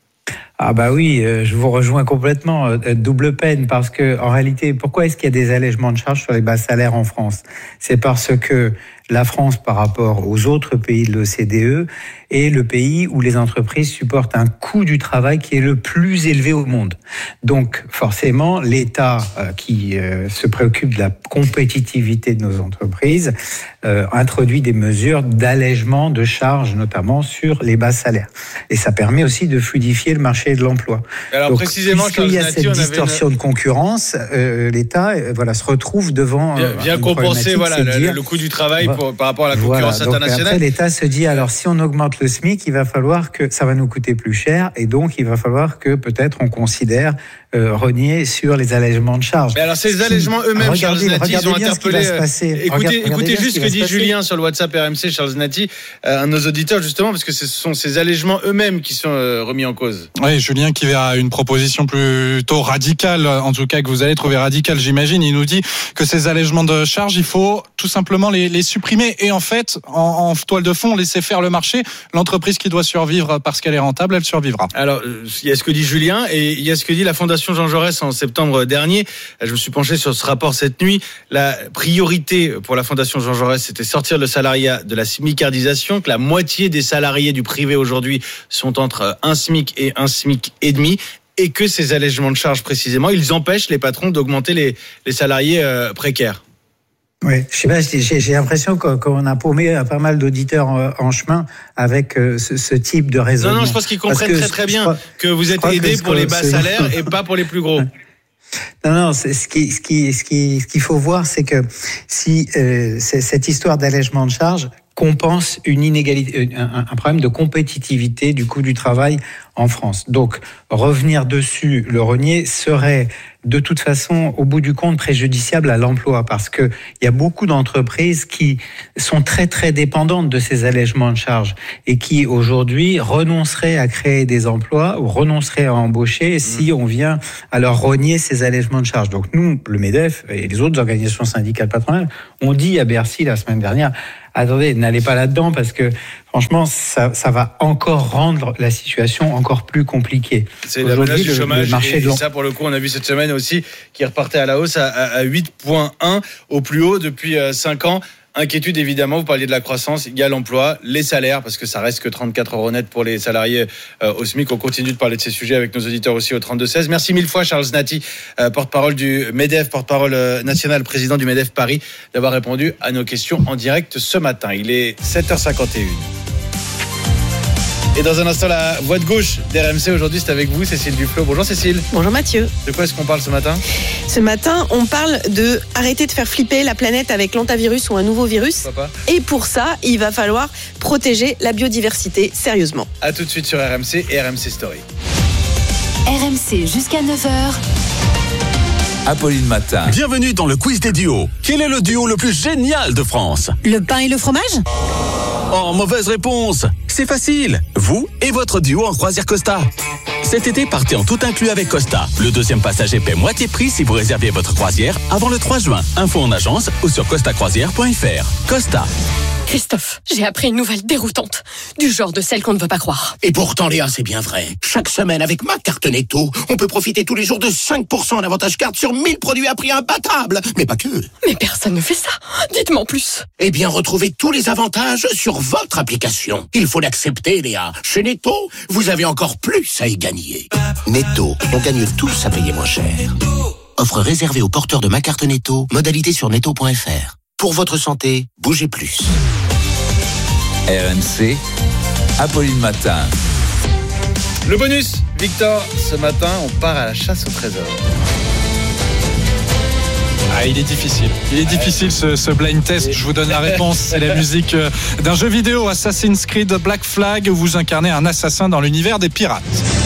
Speaker 22: Ah bah oui, euh, je vous rejoins complètement. Euh, double peine, parce que en réalité, pourquoi est-ce qu'il y a des allègements de charges sur les bas salaires en France ? C'est parce que la France, par rapport aux autres pays de l'O C D E, est le pays où les entreprises supportent un coût du travail qui est le plus élevé au monde. Donc, forcément, l'État euh, qui euh, se préoccupe de la compétitivité de nos entreprises euh, introduit des mesures d'allègement de charges, notamment sur les bas salaires. Et ça permet aussi de fluidifier le marché de l'emploi.
Speaker 1: Alors,
Speaker 22: donc,
Speaker 1: précisément,
Speaker 22: puisqu'il y a cette distorsion une... de concurrence, euh, l'État euh, voilà, se retrouve devant...
Speaker 1: Vient, vient compenser voilà, le, dire, le coût du travail pour, par rapport à la concurrence
Speaker 22: voilà, donc
Speaker 1: internationale.
Speaker 22: Après, l'État se dit, alors si on augmente le SMIC, il va falloir que ça va nous coûter plus cher, et donc il va falloir que peut-être on considère euh, renier sur les allègements de charges.
Speaker 1: Mais alors ces allègements eux-mêmes, regardez, Charles Nati, ils ont interpellé. Écoutez,
Speaker 22: regardez,
Speaker 1: écoutez juste ce que dit Julien sur le WhatsApp R M C, Charles Nati, euh, à nos auditeurs justement, parce que ce sont ces allègements eux-mêmes qui sont euh, remis en cause.
Speaker 20: Oui, Julien qui verra une proposition plutôt radicale, en tout cas que vous allez trouver radicale, j'imagine. Il nous dit que ces allègements de charges, il faut tout simplement les, les supprimer et en fait, en, en toile de fond, laisser faire le marché. L'entreprise qui doit survivre parce qu'elle est rentable, elle survivra.
Speaker 1: Alors, il y a ce que dit Julien et il y a ce que dit la Fondation Jean Jaurès en septembre dernier. Je me suis penché sur ce rapport cette nuit. La priorité pour la Fondation Jean Jaurès, c'était sortir le salariat de la smicardisation, que la moitié des salariés du privé aujourd'hui sont entre un SMIC et un SMIC et demi, et que ces allègements de charges précisément, ils empêchent les patrons d'augmenter les, les salariés euh, précaires.
Speaker 22: Oui, je sais pas, j'ai, j'ai l'impression qu'on a paumé pas mal d'auditeurs en, en chemin avec ce, ce type de raisonnement.
Speaker 1: Non, non, je pense qu'ils comprennent très très bien crois, que vous êtes aidés pour les bas salaires et pas pour les plus gros.
Speaker 22: Non, non, c'est, ce, qui, ce, qui, ce, qui, ce qu'il faut voir, c'est que si euh, c'est, cette histoire d'allègement de charges, compense une inégalité, un, un problème de compétitivité du coût du travail en France. Donc, revenir dessus, le renier, serait de toute façon, au bout du compte, préjudiciable à l'emploi, parce que il y a beaucoup d'entreprises qui sont très très dépendantes de ces allègements de charges et qui aujourd'hui renonceraient à créer des emplois ou renonceraient à embaucher si on vient à leur rogner ces allègements de charges. Donc nous, le MEDEF et les autres organisations syndicales patronales, ont dit à Bercy la semaine dernière: attendez, n'allez pas là-dedans parce que franchement, ça, ça va encore rendre la situation encore plus compliquée.
Speaker 1: C'est la menace du chômage. Et, et ça, pour le coup, on a vu cette semaine aussi qui repartait à la hausse à, à huit virgule un, au plus haut depuis cinq ans. Inquiétude, évidemment, vous parliez de la croissance, il y a l'emploi, les salaires, parce que ça reste que trente-quatre euros net pour les salariés euh, au SMIC. On continue de parler de ces sujets avec nos auditeurs aussi au trente-deux seize. Merci mille fois, Charles Znati, euh, porte-parole du MEDEF, porte-parole euh, national, président du MEDEF Paris, d'avoir répondu à nos questions en direct ce matin. Il est sept heures cinquante et une. Et dans un instant, la voix de gauche d'R M C. Aujourd'hui, c'est avec vous, Cécile Duflo. Bonjour Cécile.
Speaker 2: Bonjour Mathieu.
Speaker 1: De quoi est-ce qu'on parle ce matin ?
Speaker 2: Ce matin, on parle de arrêter de faire flipper la planète avec l'antavirus ou un nouveau virus.
Speaker 1: Papa.
Speaker 2: Et pour ça, il va falloir protéger la biodiversité sérieusement.
Speaker 1: A tout de suite sur R M C et R M C Story.
Speaker 21: R M C jusqu'à neuf heures.
Speaker 5: Apolline Matin.
Speaker 3: Bienvenue dans le quiz des duos. Quel est le duo le plus génial de France ?
Speaker 2: Le pain et le fromage ?
Speaker 3: Oh, mauvaise réponse. C'est facile. Vous et votre duo en croisière Costa. Cet été, partez en tout inclus avec Costa. Le deuxième passager paie moitié prix si vous réservez votre croisière avant le trois juin. Info en agence ou sur costa croisière point f r. Costa.
Speaker 7: Christophe, j'ai appris une nouvelle déroutante, du genre de celle qu'on ne veut pas croire.
Speaker 6: Et pourtant, Léa, c'est bien vrai. Chaque semaine, avec ma carte Netto, on peut profiter tous les jours de cinq pour cent en avantage carte sur mille produits à prix imbattable. Mais pas que.
Speaker 7: Mais personne ne fait ça. Dites-moi en plus.
Speaker 6: Eh bien, retrouvez tous les avantages sur votre application. Il faut l'accepter, Léa. Chez Netto, vous avez encore plus à y gagner. Netto, on gagne tous à payer moins cher. Offre réservée aux porteurs de ma carte Netto. Modalité sur netto point f r. Pour votre santé, bougez plus.
Speaker 5: R M C, Apolline Matin.
Speaker 1: Le bonus, Victor, ce matin, on part à la chasse au trésor.
Speaker 20: Ah, il est difficile. Il est difficile ce, ce blind test. Je vous donne la réponse. C'est la musique d'un jeu vidéo, Assassin's Creed Black Flag, où vous incarnez un assassin dans l'univers des pirates.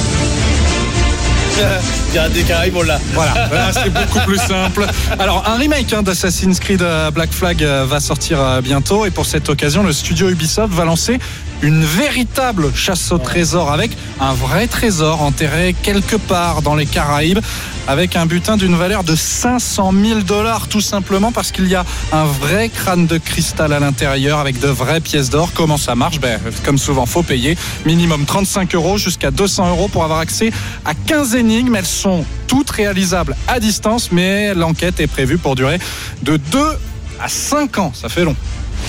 Speaker 1: Pirates des Caraïbes, on l'a.
Speaker 20: Voilà, là, c'est beaucoup plus simple. Alors, un remake hein, d'Assassin's Creed Black Flag va sortir bientôt. Et pour cette occasion, le studio Ubisoft va lancer une véritable chasse au trésor avec un vrai trésor enterré quelque part dans les Caraïbes, avec un butin d'une valeur de cinq cent mille dollars, tout simplement parce qu'il y a un vrai crâne de cristal à l'intérieur avec de vraies pièces d'or. Comment ça marche ? Ben, comme souvent, faut payer. Minimum trente-cinq euros jusqu'à deux cents euros pour avoir accès à quinze énigmes. Elles sont toutes réalisables à distance, mais l'enquête est prévue pour durer de deux à cinq ans. Ça fait long.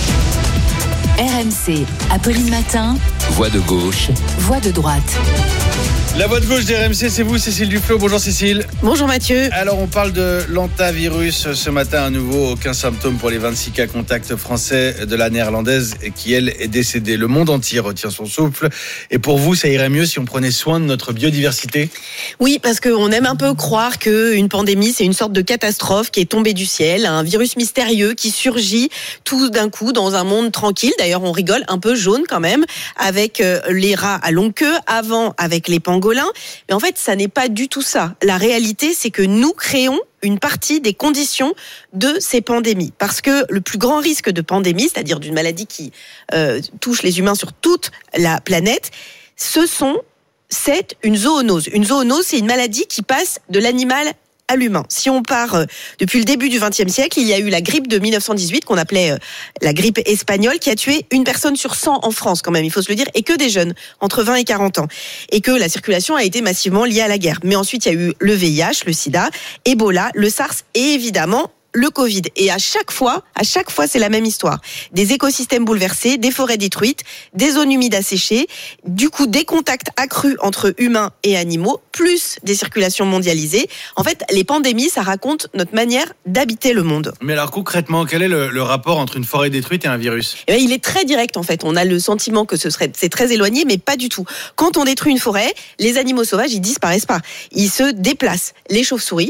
Speaker 21: R M C, Apolline Matin.
Speaker 5: Voix de gauche.
Speaker 21: Voix de droite.
Speaker 1: La voix de gauche d'R M C, c'est vous, Cécile Duflo. Bonjour Cécile.
Speaker 2: Bonjour Mathieu.
Speaker 1: Alors on parle de l'antavirus ce matin à nouveau. Aucun symptôme pour les vingt-six cas contacts français de la néerlandaise qui, elle, est décédée. Le monde entier retient son souffle. Et pour vous, ça irait mieux si on prenait soin de notre biodiversité ?
Speaker 2: Oui, parce qu'on aime un peu croire qu'une pandémie, c'est une sorte de catastrophe qui est tombée du ciel, un virus mystérieux qui surgit tout d'un coup dans un monde tranquille. D'ailleurs, on rigole un peu jaune quand même, avec les rats à longue queue, avant avec les pangolins. Mais en fait, ça n'est pas du tout ça. La réalité, c'est que nous créons une partie des conditions de ces pandémies. Parce que le plus grand risque de pandémie, c'est-à-dire d'une maladie qui euh, touche les humains sur toute la planète, ce sont, c'est une zoonose. Une zoonose, c'est une maladie qui passe de l'animal à l'humain. Si on part euh, depuis le début du vingtième siècle, il y a eu la grippe de mille neuf cent dix-huit qu'on appelait euh, la grippe espagnole, qui a tué une personne sur cent en France quand même, il faut se le dire, et que des jeunes entre vingt et quarante ans, et que la circulation a été massivement liée à la guerre. Mais ensuite, il y a eu le V I H, le sida, Ebola, le SARS et évidemment le Covid. Et à chaque fois, à chaque fois, c'est la même histoire. Des écosystèmes bouleversés, des forêts détruites, des zones humides asséchées, du coup des contacts accrus entre humains et animaux, plus des circulations mondialisées. En fait, les pandémies, ça raconte notre manière d'habiter le monde.
Speaker 1: Mais alors concrètement, quel est le, le rapport entre une forêt détruite et un virus ?
Speaker 2: Eh bien, il est très direct en fait. On a le sentiment que ce serait, c'est très éloigné, mais pas du tout. Quand on détruit une forêt, les animaux sauvages, ils disparaissent pas. Ils se déplacent. Les chauves-souris,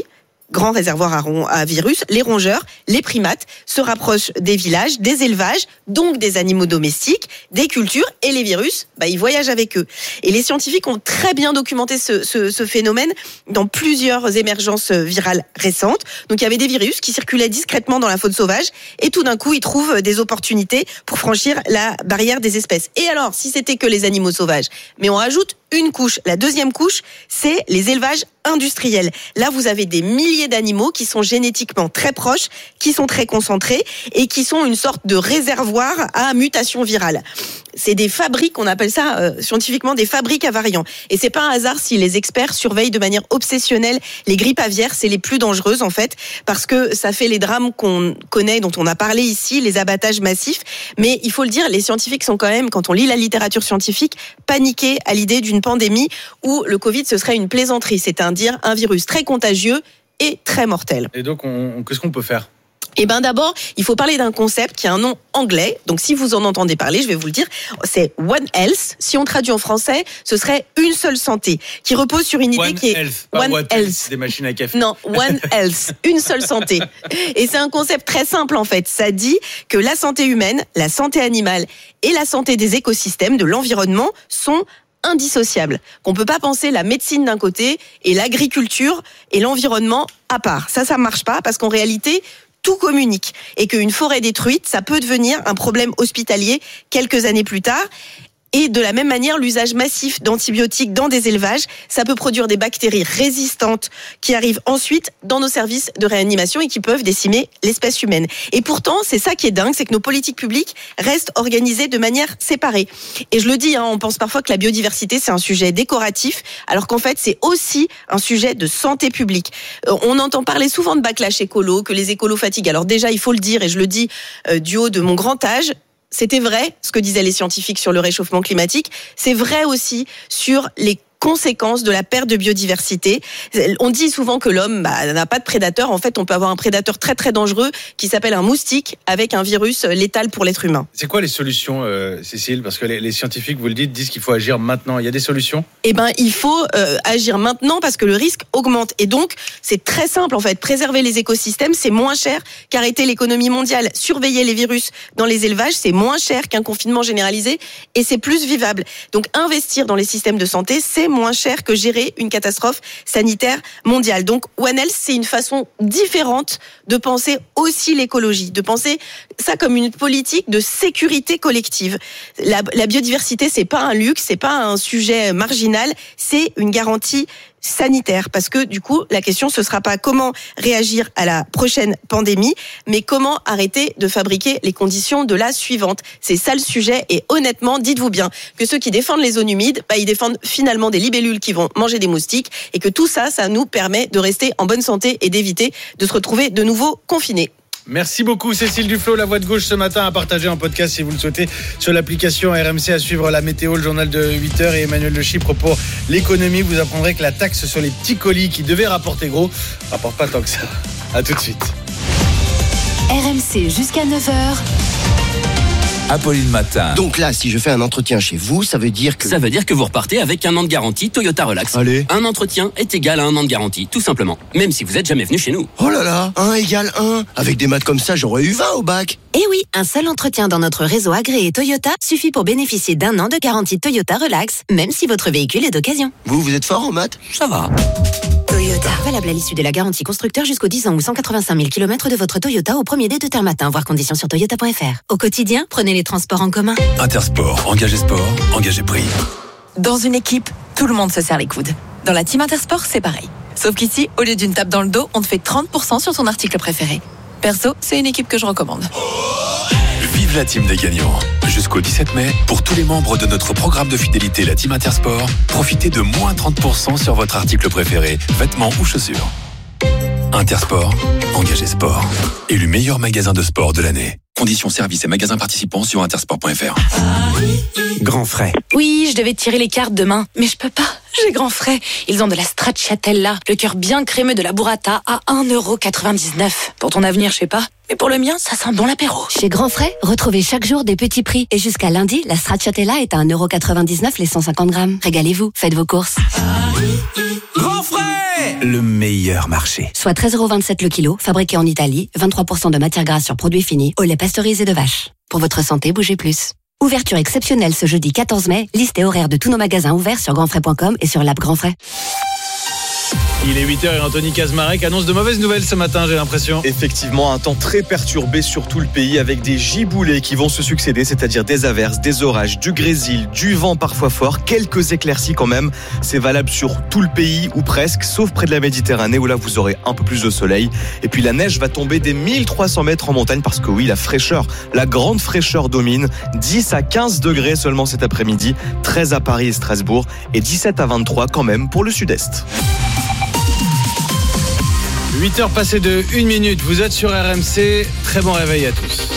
Speaker 2: grand réservoir à, ron- à virus, les rongeurs, les primates, se rapprochent des villages, des élevages, donc des animaux domestiques, des cultures, et les virus, bah, ils voyagent avec eux. Et les scientifiques ont très bien documenté ce, ce, ce phénomène dans plusieurs émergences virales récentes. Donc il y avait des virus qui circulaient discrètement dans la faune sauvage, et tout d'un coup, ils trouvent des opportunités pour franchir la barrière des espèces. Et alors, si c'était que les animaux sauvages, mais on rajoute une couche. La deuxième couche, c'est les élevages industriels. Là, vous avez des milliers d'animaux qui sont génétiquement très proches, qui sont très concentrés et qui sont une sorte de réservoir à mutation virale. C'est des fabriques, on appelle ça euh, scientifiquement des fabriques à variants. Et c'est pas un hasard si les experts surveillent de manière obsessionnelle les grippes aviaires, c'est les plus dangereuses en fait, parce que ça fait les drames qu'on connaît, dont on a parlé ici, les abattages massifs. Mais il faut le dire, les scientifiques sont quand même, quand on lit la littérature scientifique, paniqués à l'idée d'une pandémie où le Covid ce serait une plaisanterie, c'est-à-dire un virus très contagieux et très mortel.
Speaker 1: Et donc, on, on, qu'est-ce qu'on peut faire ?
Speaker 2: Eh ben d'abord, il faut parler d'un concept qui a un nom anglais. Donc si vous en entendez parler, je vais vous le dire, c'est One Health. Si on traduit en français, ce serait une seule santé, qui repose sur une idée
Speaker 1: One
Speaker 2: qui est
Speaker 1: Health, pas
Speaker 2: One
Speaker 1: One
Speaker 2: Health.
Speaker 1: Health, des machines à café.
Speaker 2: Non, One Health, une seule santé. Et c'est un concept très simple en fait. Ça dit que la santé humaine, la santé animale et la santé des écosystèmes, de l'environnement, sont indissociables. Qu'on peut pas penser la médecine d'un côté et l'agriculture et l'environnement à part. Ça, ça marche pas parce qu'en réalité, tout communique et qu'une forêt détruite, ça peut devenir un problème hospitalier quelques années plus tard. Et de la même manière, l'usage massif d'antibiotiques dans des élevages, ça peut produire des bactéries résistantes qui arrivent ensuite dans nos services de réanimation et qui peuvent décimer l'espèce humaine. Et pourtant, c'est ça qui est dingue, c'est que nos politiques publiques restent organisées de manière séparée. Et je le dis, hein, on pense parfois que la biodiversité, c'est un sujet décoratif, alors qu'en fait, c'est aussi un sujet de santé publique. Euh, on entend parler souvent de backlash écolo, que les écolos fatiguent. Alors déjà, il faut le dire, et je le dis euh, du haut de mon grand âge, c'était vrai, ce que disaient les scientifiques sur le réchauffement climatique. C'est vrai aussi sur les conséquences de la perte de biodiversité. On dit souvent que l'homme bah, n'a pas de prédateur. En fait, on peut avoir un prédateur très très dangereux qui s'appelle un moustique avec un virus létal pour l'être humain.
Speaker 1: C'est quoi les solutions, euh, Cécile ? Parce que les, les scientifiques, vous le dites, disent qu'il faut agir maintenant. Il y a des solutions ?
Speaker 2: Eh ben, il faut euh, agir maintenant parce que le risque augmente. Et donc, c'est très simple en fait. Préserver les écosystèmes, c'est moins cher qu'arrêter l'économie mondiale. Surveiller les virus dans les élevages, c'est moins cher qu'un confinement généralisé et c'est plus vivable. Donc, investir dans les systèmes de santé, c'est moins cher que gérer une catastrophe sanitaire mondiale. Donc One Health, c'est une façon différente de penser aussi l'écologie, de penser ça comme une politique de sécurité collective. La, la biodiversité, c'est pas un luxe, c'est pas un sujet marginal, c'est une garantie sanitaire, parce que du coup la question ce sera pas comment réagir à la prochaine pandémie, mais comment arrêter de fabriquer les conditions de la suivante. C'est ça le sujet, et honnêtement, dites-vous bien que ceux qui défendent les zones humides, bah, ils défendent finalement des libellules qui vont manger des moustiques, et que tout ça, ça nous permet de rester en bonne santé et d'éviter de se retrouver de nouveau confinés.
Speaker 1: Merci beaucoup Cécile Duflot, la voix de gauche ce matin, à partager en podcast si vous le souhaitez sur l'application R M C, à suivre la météo, le journal de huit heures et Emmanuel de Chypre pour l'économie. Vous apprendrez que la taxe sur les petits colis qui devait rapporter gros rapporte pas tant que ça. À tout de suite.
Speaker 26: R M C jusqu'à neuf heures.
Speaker 23: Apolline Matin.
Speaker 6: Donc là, si je fais un entretien chez vous, ça veut dire que...
Speaker 8: Ça veut dire que vous repartez avec un an de garantie Toyota Relax.
Speaker 6: Allez.
Speaker 8: Un entretien est égal à un an de garantie, tout simplement. Même si vous êtes jamais venu chez nous.
Speaker 6: Oh là là, un égale un. Avec des maths comme ça, j'aurais eu vingt au bac.
Speaker 26: Eh oui, un seul entretien dans notre réseau agréé Toyota suffit pour bénéficier d'un an de garantie Toyota Relax, même si votre véhicule est d'occasion.
Speaker 6: Vous, vous êtes fort en maths ?
Speaker 8: Ça va.
Speaker 26: Toyota. Valable à l'issue de la garantie constructeur jusqu'aux dix ans ou cent quatre-vingt-cinq mille kilomètres de votre Toyota au premier dé de terme matin, voir conditions sur toyota point f r. Au quotidien, prenez les transports en commun.
Speaker 23: Intersport, engagé sport, engagé prix.
Speaker 10: Dans une équipe, tout le monde se serre les coudes. Dans la team Intersport, c'est pareil. Sauf qu'ici, au lieu d'une tape dans le dos, on te fait trente pour cent sur ton article préféré. Perso, c'est une équipe que je recommande.
Speaker 23: Vive la team des gagnants. Jusqu'au dix-sept mai, pour tous les membres de notre programme de fidélité, la team Intersport, profitez de moins trente pour cent sur votre article préféré, vêtements ou chaussures. Intersport, engagé sport. Élu meilleur magasin de sport de l'année. Conditions services et magasins participants sur intersport point f r.
Speaker 11: Grand frais.
Speaker 10: Oui, je devais tirer les cartes demain, mais je peux pas. J'ai grand frais. Ils ont de la stracciatella, le cœur bien crémeux de la burrata à un euro quatre-vingt-dix-neuf. Pour ton avenir, je sais pas. Mais pour le mien, ça sent bon l'apéro.
Speaker 26: Chez Grand Frais, retrouvez chaque jour des petits prix. Et jusqu'à lundi, la stracciatella est à un euro quatre-vingt-dix-neuf les cent cinquante grammes. Régalez-vous, faites vos courses.
Speaker 11: Grand frais. Le meilleur marché.
Speaker 21: Soit treize euros vingt-sept le kilo, fabriqué en Italie, vingt-trois pour cent de matière grasse sur produits finis, au lait pasteurisé de vache. Pour votre santé, bougez plus. Ouverture exceptionnelle ce jeudi quatorze mai, liste et horaire de tous nos magasins ouverts sur grandfrais point com et sur l'app Grand Frais.
Speaker 1: Il est huit heures et Anthony Kazmarek annonce de mauvaises nouvelles ce matin, j'ai l'impression.
Speaker 9: Effectivement, un temps très perturbé sur tout le pays avec des giboulées qui vont se succéder, c'est-à-dire des averses, des orages, du grésil, du vent parfois fort, quelques éclaircies quand même. C'est valable sur tout le pays ou presque, sauf près de la Méditerranée où là vous aurez un peu plus de soleil. Et puis la neige va tomber des mille trois cents mètres en montagne parce que oui, la fraîcheur, la grande fraîcheur domine. dix à quinze degrés seulement cet après-midi, treize à Paris et Strasbourg et dix-sept à vingt-trois quand même pour le sud-est.
Speaker 1: huit heures passées de une minute, vous êtes sur R M C, très bon réveil à tous.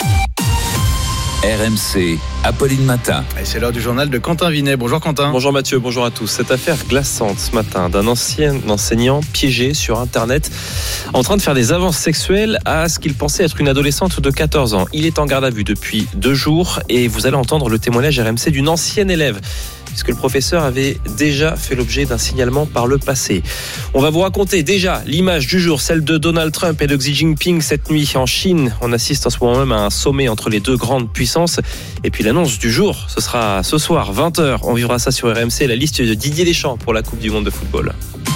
Speaker 5: R M C, Apolline Matin.
Speaker 1: Et c'est l'heure du journal de Quentin Vinet. Bonjour Quentin.
Speaker 12: Bonjour Mathieu, bonjour à tous. Cette affaire glaçante ce matin d'un ancien enseignant piégé sur Internet en train de faire des avances sexuelles à ce qu'il pensait être une adolescente de quatorze ans. Il est en garde à vue depuis deux jours et vous allez entendre le témoignage R M C d'une ancienne élève, puisque le professeur avait déjà fait l'objet d'un signalement par le passé. On va vous raconter déjà l'image du jour, celle de Donald Trump et de Xi Jinping cette nuit en Chine. On assiste en ce moment même à un sommet entre les deux grandes puissances. Et puis l'annonce du jour, ce sera ce soir, vingt heures. On vivra ça sur R M C, la liste de Didier Deschamps pour la Coupe du Monde de football.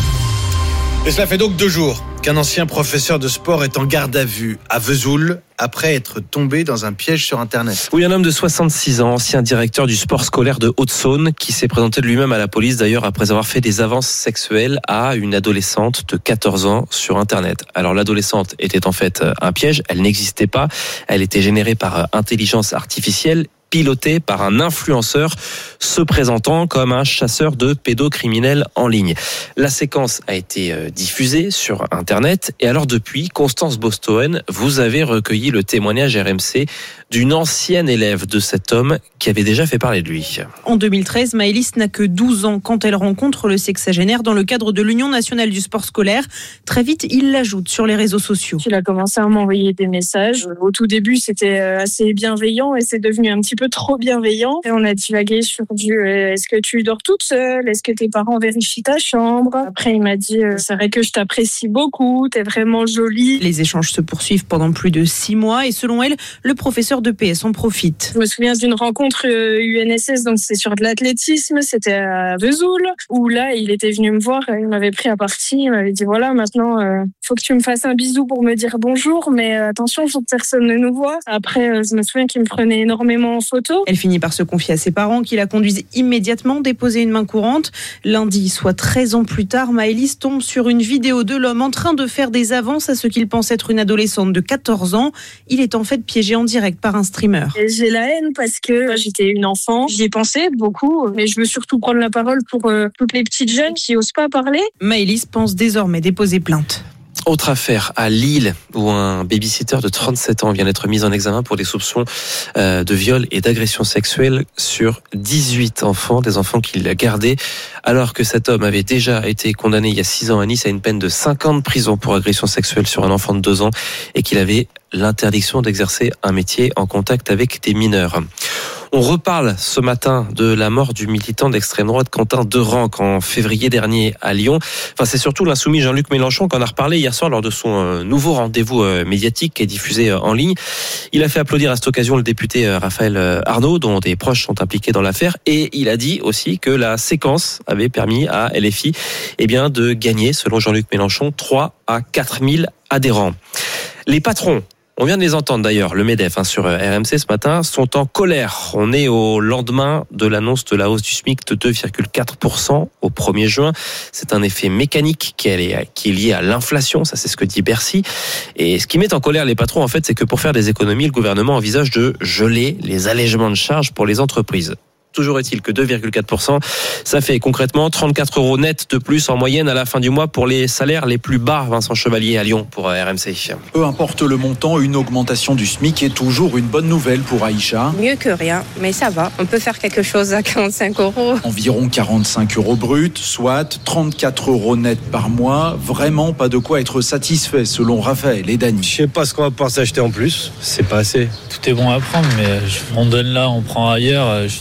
Speaker 1: Et cela fait donc deux jours qu'un ancien professeur de sport est en garde à vue à Vesoul après être tombé dans un piège sur Internet.
Speaker 12: Oui, un homme de soixante-six ans, ancien directeur du sport scolaire de Haute-Saône, qui s'est présenté de lui-même à la police d'ailleurs après avoir fait des avances sexuelles à une adolescente de quatorze ans sur Internet. Alors l'adolescente était en fait un piège, elle n'existait pas, elle était générée par intelligence artificielle, piloté par un influenceur se présentant comme un chasseur de pédocriminels en ligne. La séquence a été diffusée sur Internet et alors depuis, Constance Bostoen, vous avez recueilli le témoignage R M C d'une ancienne élève de cet homme qui avait déjà fait parler de lui.
Speaker 13: En deux mille treize, Maëlys n'a que douze ans quand elle rencontre le sexagénaire dans le cadre de l'Union nationale du sport scolaire. Très vite, il l'ajoute sur les réseaux sociaux.
Speaker 14: Il a commencé à m'envoyer des messages. Au tout début, c'était assez bienveillant et c'est devenu un petit peu trop bienveillant. Et on a divagué sur du euh, est-ce que tu dors toute seule? Est-ce que tes parents vérifient ta chambre? Après, il m'a dit euh, c'est vrai que je t'apprécie beaucoup, t'es vraiment jolie.
Speaker 13: Les échanges se poursuivent pendant plus de six mois et selon elle, le professeur de P S en profite.
Speaker 14: Je me souviens d'une rencontre euh, U N S S, donc c'était sur de l'athlétisme, c'était à Vesoul, où là, il était venu me voir, il m'avait pris à partie, il m'avait dit voilà, maintenant, il euh, faut que tu me fasses un bisou pour me dire bonjour, mais euh, attention, faut que personne ne nous voit. Après, euh, je me souviens qu'il me prenait énormément en photo.
Speaker 13: Elle finit par se confier à ses parents qui la conduisent immédiatement déposer une main courante. Lundi, soit treize ans plus tard, Maëlys tombe sur une vidéo de l'homme en train de faire des avances à ce qu'il pense être une adolescente de quatorze ans. Il est en fait piégé en direct par un streamer.
Speaker 14: Et j'ai la haine parce que j'étais une enfant. J'y ai pensé beaucoup, mais je veux surtout prendre la parole pour euh, toutes les petites jeunes qui osent pas parler.
Speaker 13: Maëlys pense désormais déposer plainte.
Speaker 12: Autre affaire à Lille où un babysitter de trente-sept ans vient d'être mis en examen pour des soupçons euh, de viol et d'agression sexuelle sur dix-huit enfants, des enfants qu'il gardait, alors que cet homme avait déjà été condamné il y a six ans à Nice à une peine de cinq ans de prison pour agression sexuelle sur un enfant de deux ans et qu'il avait l'interdiction d'exercer un métier en contact avec des mineurs. On reparle ce matin de la mort du militant d'extrême droite Quentin Derenc en février dernier à Lyon. Enfin, c'est surtout l'insoumis Jean-Luc Mélenchon qui en a reparlé hier soir lors de son nouveau rendez-vous médiatique qui est diffusé en ligne. Il a fait applaudir à cette occasion le député Raphaël Arnaud, dont des proches sont impliqués dans l'affaire, et il a dit aussi que la séquence avait permis à L F I eh bien, de gagner, selon Jean-Luc Mélenchon, trois à quatre mille adhérents. Les patrons, on vient de les entendre d'ailleurs, le MEDEF hein, sur R M C ce matin, sont en colère. On est au lendemain de l'annonce de la hausse du SMIC de deux virgule quatre pour cent au premier juin. C'est un effet mécanique qui est, qui est lié à l'inflation, ça c'est ce que dit Bercy. Et ce qui met en colère les patrons, en fait, c'est que pour faire des économies, le gouvernement envisage de geler les allègements de charges pour les entreprises. Toujours est-il que deux virgule quatre pour cent, ça fait concrètement trente-quatre euros net de plus en moyenne à la fin du mois pour les salaires les plus bas. Vincent Chevalier à Lyon pour R M C.
Speaker 15: Peu importe le montant, une augmentation du SMIC est toujours une bonne nouvelle pour Aïcha.
Speaker 16: Mieux que rien, mais ça va. On peut faire quelque chose à quarante-cinq euros.
Speaker 15: Environ quarante-cinq euros bruts, soit trente-quatre euros net par mois. Vraiment pas de quoi être satisfait selon Raphaël et Dany.
Speaker 17: Je sais pas ce qu'on va pouvoir s'acheter en plus. C'est pas assez.
Speaker 28: Tout est bon à prendre, mais on donne là, on prend ailleurs. C'est triste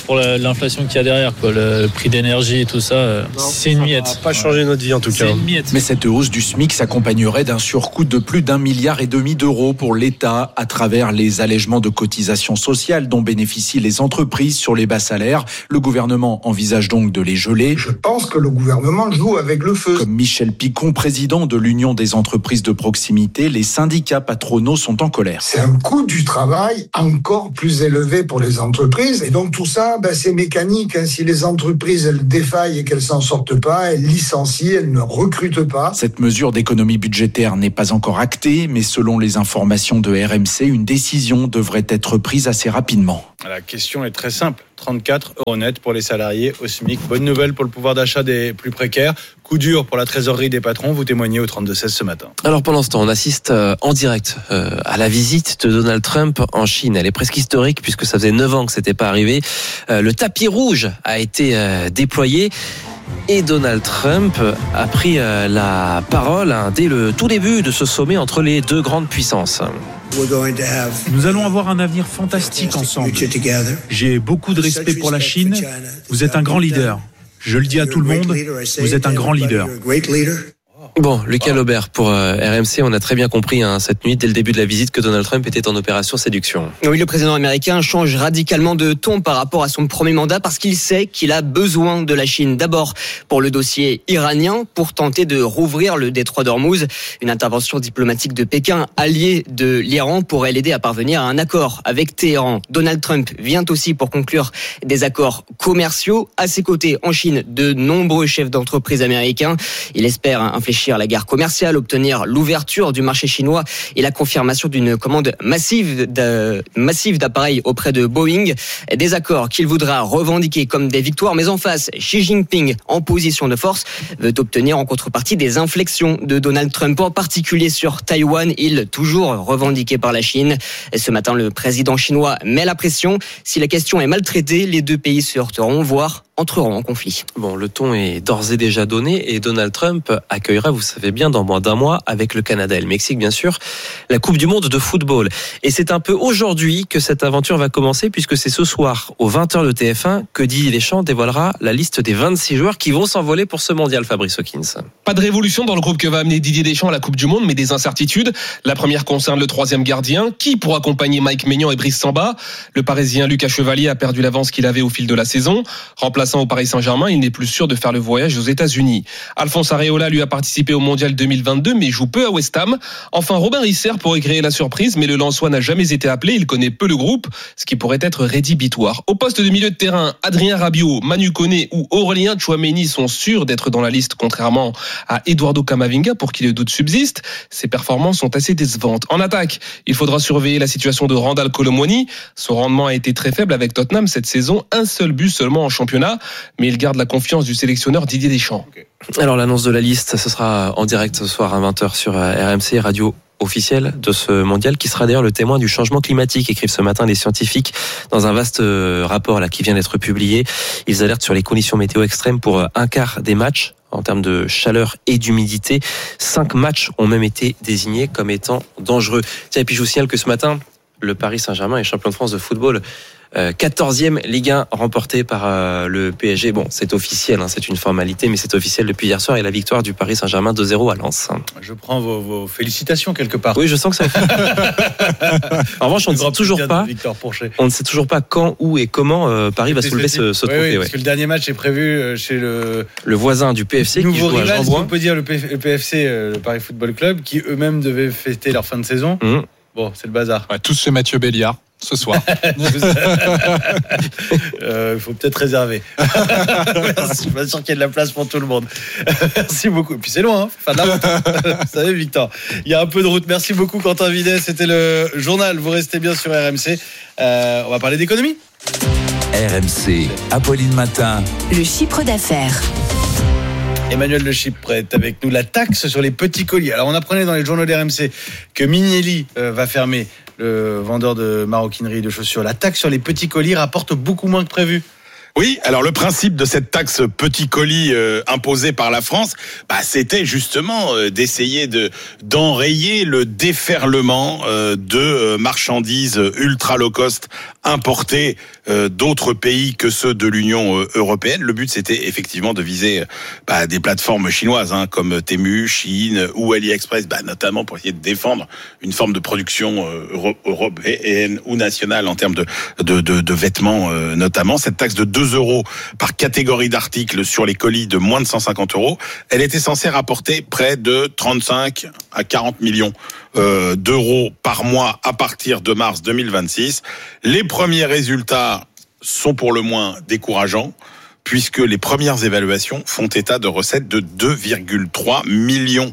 Speaker 4: pour l'inflation qu'il y a derrière, quoi. Le, le prix d'énergie et tout ça, non, c'est une miette.
Speaker 9: Ça va pas changer notre vie en tout cas.
Speaker 4: C'est une miette.
Speaker 15: Mais cette hausse du SMIC s'accompagnerait d'un surcoût de plus d'un milliard et demi d'euros pour l'État à travers les allègements de cotisations sociales dont bénéficient les entreprises sur les bas salaires. Le gouvernement envisage donc de les geler.
Speaker 17: Je pense que le gouvernement joue avec le feu.
Speaker 15: Comme Michel Picon, président de l'Union des entreprises de proximité, les syndicats patronaux sont en colère.
Speaker 17: C'est un coût du travail encore plus élevé pour les entreprises. Et donc tout ça, ben, c'est mécanique. Hein. Si les entreprises elles défaillent et qu'elles s'en sortent pas, elles licencient, elles ne recrutent pas.
Speaker 15: Cette mesure d'économie budgétaire n'est pas encore actée, mais selon les informations de R M C, une décision devrait être prise assez rapidement.
Speaker 1: La question est très simple. trente-quatre euros net pour les salariés au SMIC. Bonne nouvelle pour le pouvoir d'achat des plus précaires. Coup dur pour la trésorerie des patrons. Vous témoignez au trente-deux seize ce matin.
Speaker 12: Alors pendant ce temps, on assiste en direct à la visite de Donald Trump en Chine. Elle est presque historique puisque ça faisait neuf ans que c'était pas arrivé. Le tapis rouge a été déployé. Et Donald Trump a pris la parole dès le tout début de ce sommet entre les deux grandes puissances.
Speaker 18: Nous allons avoir un avenir fantastique ensemble. J'ai beaucoup de respect pour la Chine. Vous êtes un grand leader. Je le dis à tout le monde, vous êtes un grand leader.
Speaker 12: Bon, Lucas Laubert pour euh, R M C, on a très bien compris hein, cette nuit, dès le début de la visite, que Donald Trump était en opération séduction.
Speaker 8: Oui, le président américain change radicalement de ton par rapport à son premier mandat parce qu'il sait qu'il a besoin de la Chine. D'abord pour le dossier iranien, pour tenter de rouvrir le détroit d'Ormuz. Une intervention diplomatique de Pékin, allié de l'Iran, pourrait l'aider à parvenir à un accord avec Téhéran. Donald Trump vient aussi pour conclure des accords commerciaux. À ses côtés, en Chine, de nombreux chefs d'entreprise américains. Il espère infléchir la guerre commerciale, obtenir l'ouverture du marché chinois et la confirmation d'une commande massive de, massive d'appareils auprès de Boeing. Des accords qu'il voudra revendiquer comme des victoires, mais en face, Xi Jinping, en position de force, veut obtenir en contrepartie des inflexions de Donald Trump, en particulier sur Taïwan, île toujours revendiquée par la Chine. Et ce matin, le président chinois met la pression. Si la question est maltraitée, les deux pays se heurteront, voire entreront en conflit.
Speaker 12: Bon, le ton est d'ores et déjà donné et Donald Trump accueillera, vous savez bien, dans moins d'un mois, avec le Canada et le Mexique, bien sûr, la Coupe du Monde de football. Et c'est un peu aujourd'hui que cette aventure va commencer, puisque c'est ce soir, aux vingt heures de T F un, que Didier Deschamps dévoilera la liste des vingt-six joueurs qui vont s'envoler pour ce mondial, Fabrice Hawkins.
Speaker 19: Pas de révolution dans le groupe que va amener Didier Deschamps à la Coupe du Monde, mais des incertitudes. La première concerne le troisième gardien. Qui pour accompagner Mike Maignan et Brice Samba? Le Parisien Lucas Chevalier a perdu l'avance qu'il avait au fil de la saison. Remplaçant au Paris Saint-Germain, il n'est plus sûr de faire le voyage aux États-Unis. Alphonse Areola lui a participé au mondial deux mille vingt-deux, mais joue peu à West Ham. Enfin, Robin Risser pourrait créer la surprise, mais le Lensois n'a jamais été appelé. Il connaît peu le groupe, ce qui pourrait être rédhibitoire. Au poste de milieu de terrain, Adrien Rabiot, Manu Koné ou Aurélien Tchouaméni sont sûrs d'être dans la liste, contrairement à Eduardo Camavinga, pour qui le doute subsiste. Ses performances sont assez décevantes. En attaque, il faudra surveiller la situation de Randal Kolo Muani. Son rendement a été très faible avec Tottenham cette saison, un seul but seulement en championnat, mais il garde la confiance du sélectionneur Didier Deschamps.
Speaker 12: Okay. Alors l'annonce de la liste, ce sera en direct ce soir à vingt heures sur R M C, radio officielle de ce mondial, qui sera d'ailleurs le témoin du changement climatique, écrivent ce matin les scientifiques dans un vaste rapport là qui vient d'être publié. Ils alertent sur les conditions météo extrêmes pour un quart des matchs en termes de chaleur et d'humidité. Cinq matchs ont même été désignés comme étant dangereux. Tiens, et puis je vous signale que ce matin, le Paris Saint-Germain est champion de France de football. quatorzième Ligue un remportée par euh, le P S G. Bon, c'est officiel, hein, c'est une formalité, mais c'est officiel depuis hier soir, et la victoire du Paris Saint-Germain deux zéro à Lens.
Speaker 1: Je prends vos, vos félicitations quelque part.
Speaker 12: Oui, je sens que ça. En revanche, on ne sait toujours pas. On ne sait toujours pas quand, où et comment euh, Paris va soulever ce, ce trophée.
Speaker 1: Oui, oui, parce
Speaker 12: ouais.
Speaker 1: que le dernier match est prévu chez le
Speaker 12: le voisin du P F C
Speaker 1: nouveau
Speaker 12: qui joue
Speaker 1: rival,
Speaker 12: à Jean-Bouin.
Speaker 1: on peut dire le P F C, le Paris Football Club, qui eux-mêmes devaient fêter leur fin de saison. Mmh. Bon, c'est le bazar.
Speaker 20: Ouais, tous chez Mathieu Béliard. Ce soir.
Speaker 1: Il euh, faut peut-être réserver. Je suis pas sûr qu'il y ait de la place pour tout le monde. Merci beaucoup. Et puis c'est loin, hein, fin de la route. Vous savez, Victor, il y a un peu de route. Merci beaucoup, Quentin Videt. C'était le journal. Vous restez bien sur R M C. Euh, on va parler d'économie.
Speaker 5: R M C, Apolline Matin.
Speaker 26: Le chiffre d'affaires.
Speaker 1: Emmanuel Le Chypre est avec nous. La taxe sur les petits colis. Alors on apprenait dans les journaux d'R M C que Mignelli euh, va fermer, le vendeur de maroquinerie et de chaussures. La taxe sur les petits colis rapporte beaucoup moins que prévu.
Speaker 24: Oui, alors le principe de cette taxe petit colis euh, imposée par la France, bah, c'était justement euh, d'essayer de d'enrayer le déferlement euh, de euh, marchandises ultra low cost importer euh, d'autres pays que ceux de l'Union euh, européenne. Le but, c'était effectivement de viser bah, des plateformes chinoises hein, comme Temu, Chine ou AliExpress, bah, notamment pour essayer de défendre une forme de production euh, euro- européenne ou nationale en termes de, de, de, de vêtements euh, notamment. Cette taxe de deux euros par catégorie d'articles sur les colis de moins de cent cinquante euros, elle était censée rapporter près de trente-cinq à quarante millions euh, d'euros par mois à partir de mars deux mille vingt-six. Les premiers résultats sont pour le moins décourageants, puisque les premières évaluations font état de recettes de deux virgule trois millions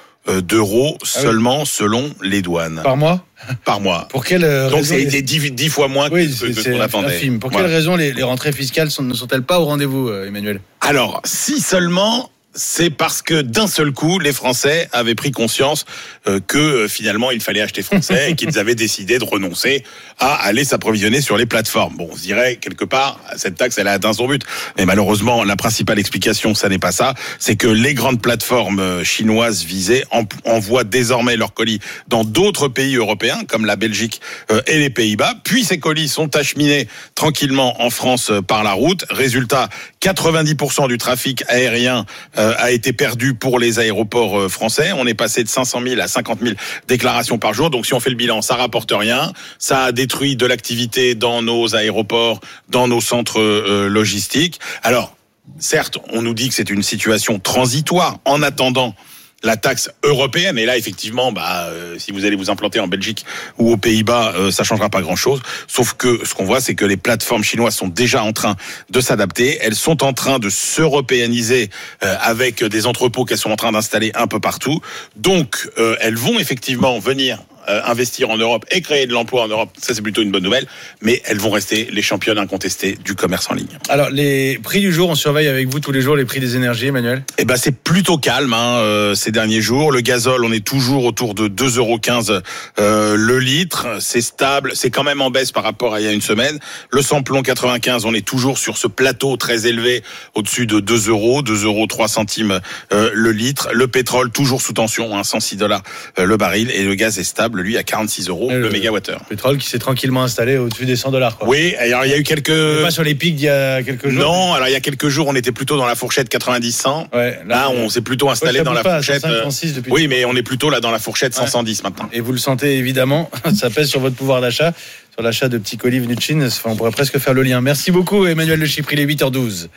Speaker 24: d'euros seulement, ah oui. selon les douanes.
Speaker 1: Par mois ?
Speaker 24: Par mois.
Speaker 1: Pour quelle raison?
Speaker 24: Donc c'est dix, dix fois moins
Speaker 1: oui,
Speaker 24: que, que
Speaker 1: c'est,
Speaker 24: ce qu'on attendait.
Speaker 1: Infime. Pour
Speaker 24: voilà.
Speaker 1: quelle raison les, les rentrées fiscales sont, ne sont-elles pas au rendez-vous, Emmanuel?
Speaker 24: Alors, si seulement... c'est parce que d'un seul coup, les Français avaient pris conscience euh, que euh, finalement il fallait acheter français et qu'ils avaient décidé de renoncer à aller s'approvisionner sur les plateformes. Bon, on se dirait quelque part, cette taxe, elle a atteint son but. Mais malheureusement, la principale explication, ça n'est pas ça. C'est que les grandes plateformes chinoises visées envoient désormais leurs colis dans d'autres pays européens, comme la Belgique euh, et les Pays-Bas. Puis ces colis sont acheminés tranquillement en France euh, par la route. Résultat, quatre-vingt-dix pour cent du trafic aérien euh, a été perdu pour les aéroports français. On est passé de cinq cent mille à cinquante mille déclarations par jour. Donc si on fait le bilan, ça rapporte rien. Ça a détruit de l'activité dans nos aéroports, dans nos centres euh, logistiques. Alors, certes, on nous dit que c'est une situation transitoire en attendant la taxe européenne. Et là, effectivement, bah, euh, si vous allez vous implanter en Belgique ou aux Pays-Bas, euh, ça changera pas grand-chose. Sauf que ce qu'on voit, c'est que les plateformes chinoises sont déjà en train de s'adapter. Elles sont en train de s'européaniser euh, avec des entrepôts qu'elles sont en train d'installer un peu partout. Donc, euh, elles vont effectivement venir Euh, investir en Europe et créer de l'emploi en Europe, ça c'est plutôt une bonne nouvelle, mais elles vont rester les championnes incontestées du commerce en ligne.
Speaker 1: Alors les prix du jour, on surveille avec vous tous les jours les prix des énergies, Emmanuel.
Speaker 24: Eh ben c'est plutôt calme hein, euh, ces derniers jours. Le gazole, on est toujours autour de deux euros quinze euh, le litre, c'est stable, c'est quand même en baisse par rapport à il y a une semaine. Le samplon quatre-vingt-quinze, on est toujours sur ce plateau très élevé, au-dessus de deux euros, deux euros trois centimes euh, le litre. Le pétrole toujours sous tension, hein, cent six dollars euh, le baril, et le gaz est stable, lui, à quarante-six euros le, le mégawattheure.
Speaker 1: Pétrole qui s'est tranquillement installé au-dessus des cent dollars. Quoi.
Speaker 24: Oui, alors il y a eu quelques...
Speaker 1: Pas sur les pics d'il y a quelques jours.
Speaker 24: Non, alors il y a quelques jours, on était plutôt dans la fourchette quatre-vingt-dix cent. Ouais, là, là, on s'est plutôt installé ouais, dans la fourchette...
Speaker 1: cent cinq, cent six depuis
Speaker 24: oui, mais on est plutôt là dans la fourchette cent, cent dix maintenant.
Speaker 1: Et vous le sentez évidemment, ça pèse sur votre pouvoir d'achat, sur l'achat de petits colis venus de Chine. Enfin, on pourrait presque faire le lien. Merci beaucoup, Emmanuel Le Chypre, il est huit heures douze.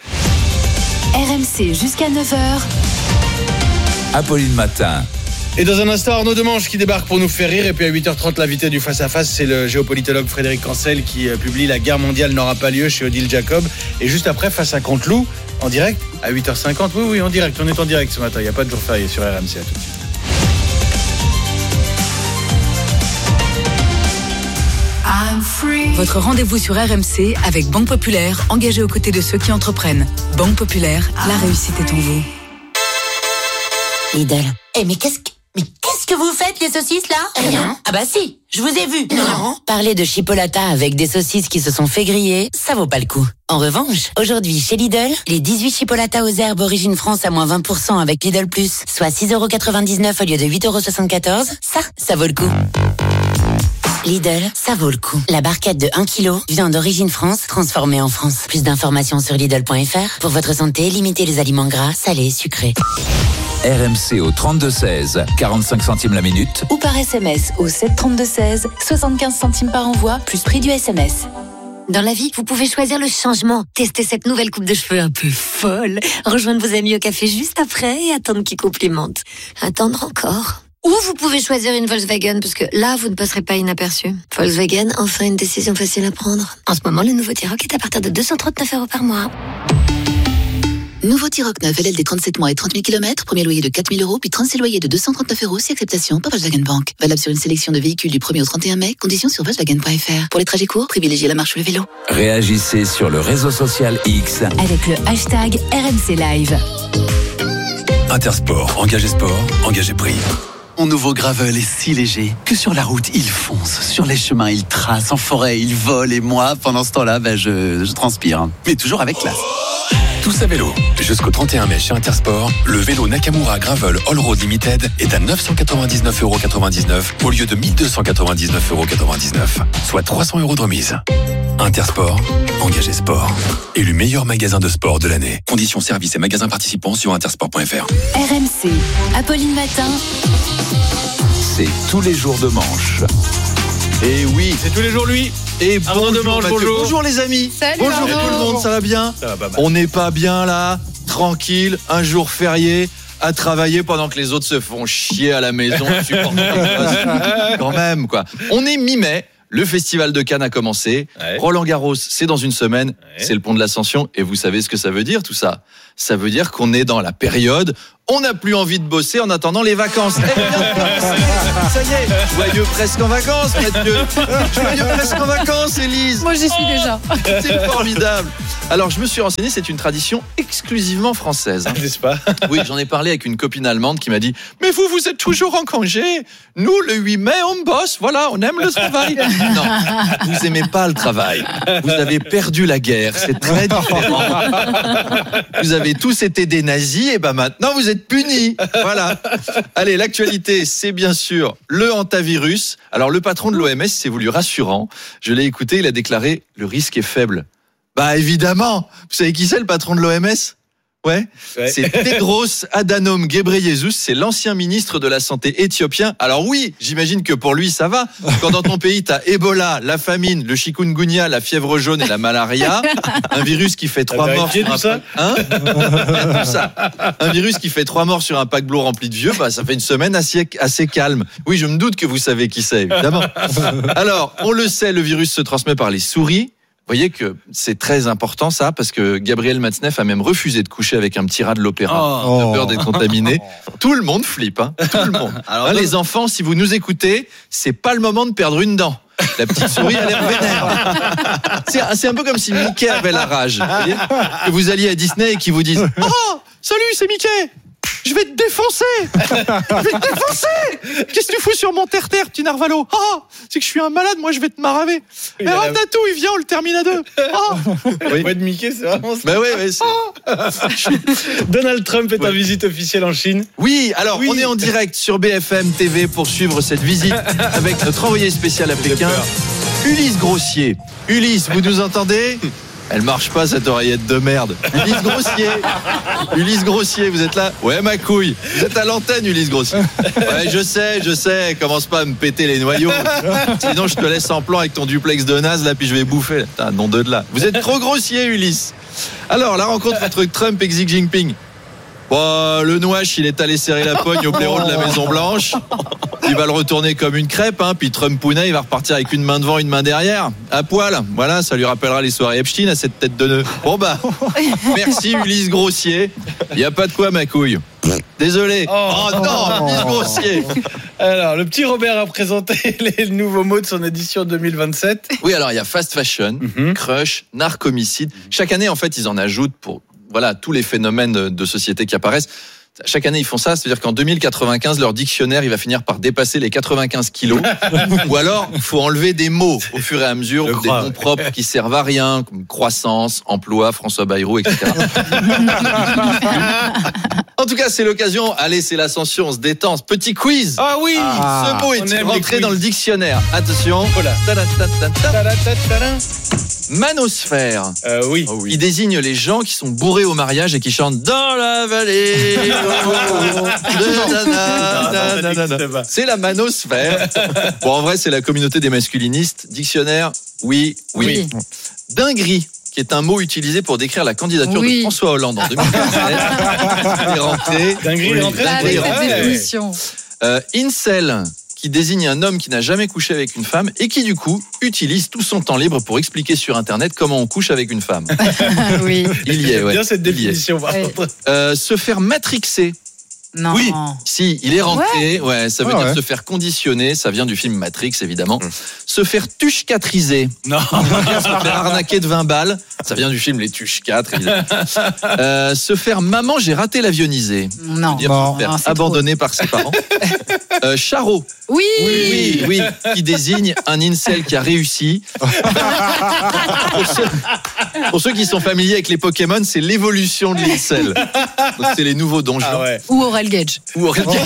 Speaker 21: R M C jusqu'à neuf heures.
Speaker 5: Apolline Matin.
Speaker 1: Et dans un instant, Arnaud Demange qui débarque pour nous faire rire. Et puis à huit heures trente, l'invité du Face à Face, c'est le géopolitologue Frédéric Cancel qui publie La guerre mondiale n'aura pas lieu chez Odile Jacob. Et juste après, Face à Canteloup, en direct, à huit heures cinquante. Oui, oui, en direct. On est en direct ce matin. Il n'y a pas de jour férié sur R M C. À tout de suite.
Speaker 21: Votre rendez-vous sur R M C avec Banque Populaire, engagée aux côtés de ceux qui entreprennent. Banque Populaire, la réussite est en vous.
Speaker 2: Lidl. Eh mais qu'est-ce que... Mais qu'est-ce que vous faites, les saucisses, là? Rien. Ah bah si, je vous ai vu. Non. Parler de chipolata avec des saucisses qui se sont fait griller, ça vaut pas le coup. En revanche, aujourd'hui, chez Lidl, les dix-huit chipolatas aux herbes Origine France à moins vingt pour cent avec Lidl Plus, soit six euros quatre-vingt-dix-neuf au lieu de huit euros soixante-quatorze, ça, ça vaut le coup. Lidl, ça vaut le coup. La barquette de un kilo vient d'Origine France, transformée en France. Plus d'informations sur Lidl point F R. Pour votre santé, limitez les aliments gras, salés, sucrés.
Speaker 5: R M C au trente-deux seize, quarante-cinq centimes la minute.
Speaker 21: Ou par S M S au sept trente-deux seize, soixante-quinze centimes par envoi, plus prix du S M S.
Speaker 3: Dans la vie, vous pouvez choisir le changement. Tester cette nouvelle coupe de cheveux un peu folle. Rejoindre vos amis au café juste après et attendre qu'ils complimentent. Attendre encore. Ou vous pouvez choisir une Volkswagen, parce que là, vous ne passerez pas inaperçu. Volkswagen, enfin une décision facile à prendre. En ce moment, le nouveau T-Roc est à partir de deux cent trente-neuf euros par mois.
Speaker 6: Nouveau T-Roc neuf, L L D trente-sept mois et trente mille kilomètres, premier loyer de quatre mille euros, puis trente-six loyers de deux cent trente-neuf euros, si acceptation par Volkswagen Bank. Valable sur une sélection de véhicules du premier au trente et un mai, conditions sur Volkswagen point F R. Pour les trajets courts, privilégiez la marche ou le vélo.
Speaker 5: Réagissez sur le réseau social X
Speaker 21: avec le hashtag R M C Live.
Speaker 11: Intersport, engagé sport, engagé prix. Mon nouveau Gravel est si léger que sur la route, il fonce. Sur les chemins, il trace. En forêt, il vole. Et moi, pendant ce temps-là, ben, je, je transpire. Mais toujours avec classe.
Speaker 7: Tous à vélo. Jusqu'au trente et un mai chez Intersport, le vélo Nakamura Gravel All Road Limited est à neuf cent quatre-vingt-dix-neuf euros quatre-vingt-dix-neuf au lieu de mille deux cent quatre-vingt-dix-neuf euros quatre-vingt-dix-neuf, soit trois cents euros de remise. Intersport, engagé sport. Élu meilleur magasin de sport de l'année. Conditions services et magasins participants sur intersport point f r.
Speaker 26: R M C, Apolline Matin.
Speaker 5: C'est tous les jours de manche.
Speaker 1: Et oui, c'est tous les jours lui. Et bonjour, de manche, bonjour. Bonjour les amis.
Speaker 10: Salut,
Speaker 1: bonjour
Speaker 10: Arnaud.
Speaker 1: tout le monde, ça va bien?
Speaker 10: Ça va pas mal.
Speaker 1: On n'est pas bien là, tranquille, un jour férié, à travailler pendant que les autres se font chier à la maison. Quand même quoi. On est mi-mai. Le festival de Cannes a commencé. Ouais. Roland Garros, c'est dans une semaine. Ouais. C'est le pont de l'Ascension. Et vous savez ce que ça veut dire, tout ça? Ça veut dire qu'on est dans la période. On n'a plus envie de bosser en attendant les vacances. Eh bien, ça y est, joyeux presque en vacances, Mathieu. Joyeux presque en vacances, Élise.
Speaker 10: Moi, j'y suis oh, déjà.
Speaker 1: C'est formidable. Alors, je me suis renseigné, c'est une tradition exclusivement française. Hein.
Speaker 10: N'est-ce pas?
Speaker 1: Oui, j'en ai parlé avec une copine allemande qui m'a dit « Mais vous, vous êtes toujours en congé. Nous, le huit mai, on bosse. Voilà, on aime le travail. » Non, vous aimez pas le travail. Vous avez perdu la guerre. C'est très différent. Vous avez tous été des nazis et ben maintenant, vous êtes punis. Voilà. Allez, l'actualité, c'est bien sûr le hantavirus. Alors, le patron de l'O M S s'est voulu rassurant. Je l'ai écouté, il a déclaré « Le risque est faible ». Bah évidemment. Vous savez qui c'est le patron de l'O M S? Ouais. ouais. C'est Tedros Adhanom Ghebreyesus, c'est l'ancien ministre de la Santé éthiopien. Alors oui, j'imagine que pour lui ça va. Quand dans ton pays t'as Ebola, la famine, le chikungunya, la fièvre jaune et la malaria, un virus qui fait trois morts sur un
Speaker 10: ça
Speaker 1: hein tout ça. Un virus qui fait trois morts sur un paquebot rempli de vieux, bah ça fait une semaine assez assez calme. Oui, je me doute que vous savez qui c'est évidemment. Alors, on le sait, le virus se transmet par les souris. Vous voyez que c'est très important ça, parce que Gabriel Matzneff a même refusé de coucher avec un petit rat de l'opéra, oh. de peur d'être contaminé. Tout le monde flippe, hein. Tout le monde. Alors, hein, les enfants, si vous nous écoutez, c'est pas le moment de perdre une dent. La petite souris a l'air vénère. C'est, c'est un peu comme si Mickey avait la rage. Vous voyez, que vous alliez à Disney et qu'ils vous disent « Oh, salut, c'est Mickey !» Je vais te défoncer. Je vais te défoncer. Qu'est-ce que tu fous sur mon terre-terre, petit narvalo? Oh, c'est que je suis un malade, moi je vais te maraver. Oui, mais Ratatouille, il vient, on le termine à deux. Oh.
Speaker 10: Oui. Le de Mickey, c'est vraiment ça.
Speaker 1: Bah ouais, ouais, c'est... Oh.
Speaker 10: Donald Trump est ouais. en visite officielle en Chine.
Speaker 1: Oui, alors oui. on est en direct sur B F M T V pour suivre cette visite avec notre envoyé spécial à Pékin, Ulysse Grossier. Ulysse, vous nous entendez? Elle marche pas cette oreillette de merde. Ulysse Grossier. Ulysse Grossier, vous êtes là? Ouais, ma couille. Vous êtes à l'antenne, Ulysse Grossier. Ouais, je sais, je sais. Commence pas à me péter les noyaux. Sinon, je te laisse en plan avec ton duplex de naze, là, puis je vais bouffer. Putain, nom de là. Vous êtes trop grossier, Ulysse. Alors, la rencontre entre Trump et Xi Jinping. Bon, le Nouache, il est allé serrer la pogne au blaireau de la Maison Blanche. Il va le retourner comme une crêpe, hein. Puis Trump Pounet, il va repartir avec une main devant, une main derrière, à poil. Voilà, ça lui rappellera les soirées Epstein à cette tête de nœud. Bon bah, merci Ulysse Grossier. Il y a pas de quoi, ma couille. Désolé. Oh, oh non, Ulysse Grossier.
Speaker 10: Alors, le petit Robert a présenté les nouveaux mots de son édition deux mille vingt-sept.
Speaker 1: Oui, alors il y a fast fashion, mm-hmm. crush, narcomicide. Chaque année, en fait, ils en ajoutent pour voilà tous les phénomènes de, de société qui apparaissent. Chaque année, ils font ça, c'est-à-dire qu'en deux mille quatre-vingt-quinze, leur dictionnaire, il va finir par dépasser les quatre-vingt-quinze kilos. Ou alors, il faut enlever des mots au fur et à mesure, des crois, noms propres qui servent à rien, comme croissance, emploi, François Bayrou, et cetera. En tout cas, c'est l'occasion. Allez, c'est l'ascension, on se détend. Petit quiz.
Speaker 10: Ah oui,
Speaker 1: ah, ce mot est rentré dans le dictionnaire. Attention.
Speaker 10: Voilà.
Speaker 1: Manosphère.
Speaker 10: Euh, oui.
Speaker 1: Oh, oui. Il désigne les gens qui sont bourrés au mariage et qui chantent dans la vallée. C'est la manosphère. Bon, en vrai, c'est la communauté des masculinistes. Dictionnaire, oui, oui. oui. Dinguerie, qui est un mot utilisé pour décrire la candidature oui. de François Hollande en deux mille dix-sept. est rentré.
Speaker 10: Dinguerie est rentré.
Speaker 1: Dinguerie est rentré. Euh, incel, qui désigne un homme qui n'a jamais couché avec une femme et qui, du coup, utilise tout son temps libre pour expliquer sur Internet comment on couche avec une femme.
Speaker 10: Oui.
Speaker 1: Il y est, ouais.
Speaker 10: Bien cette définition, par contre.
Speaker 1: Euh, se faire matrixer.
Speaker 10: Non.
Speaker 1: Oui, si, il est rentré. Ouais, ouais ça veut
Speaker 10: ah
Speaker 1: dire
Speaker 10: ouais.
Speaker 1: se faire conditionner. Ça vient du film Matrix, évidemment. Mmh. Se faire tuchcatriser.
Speaker 10: Non.
Speaker 1: Se faire arnaquer de vingt balles. Ça vient du film Les Tuches quatre, évidemment. euh, se faire maman, j'ai raté l'avionisé.
Speaker 10: Non.
Speaker 1: Dire
Speaker 10: non.
Speaker 1: se faire
Speaker 10: non
Speaker 1: abandonné par ses parents. euh, Charo.
Speaker 10: Oui.
Speaker 1: Oui, oui, qui désigne un incel qui a réussi. pour, ceux, pour ceux qui sont familiers avec les Pokémon, c'est l'évolution de l'incel. Donc c'est les nouveaux donjons.
Speaker 10: Ah ouais.
Speaker 21: Ou Aurel Gage.
Speaker 1: Ou Aurel Gage.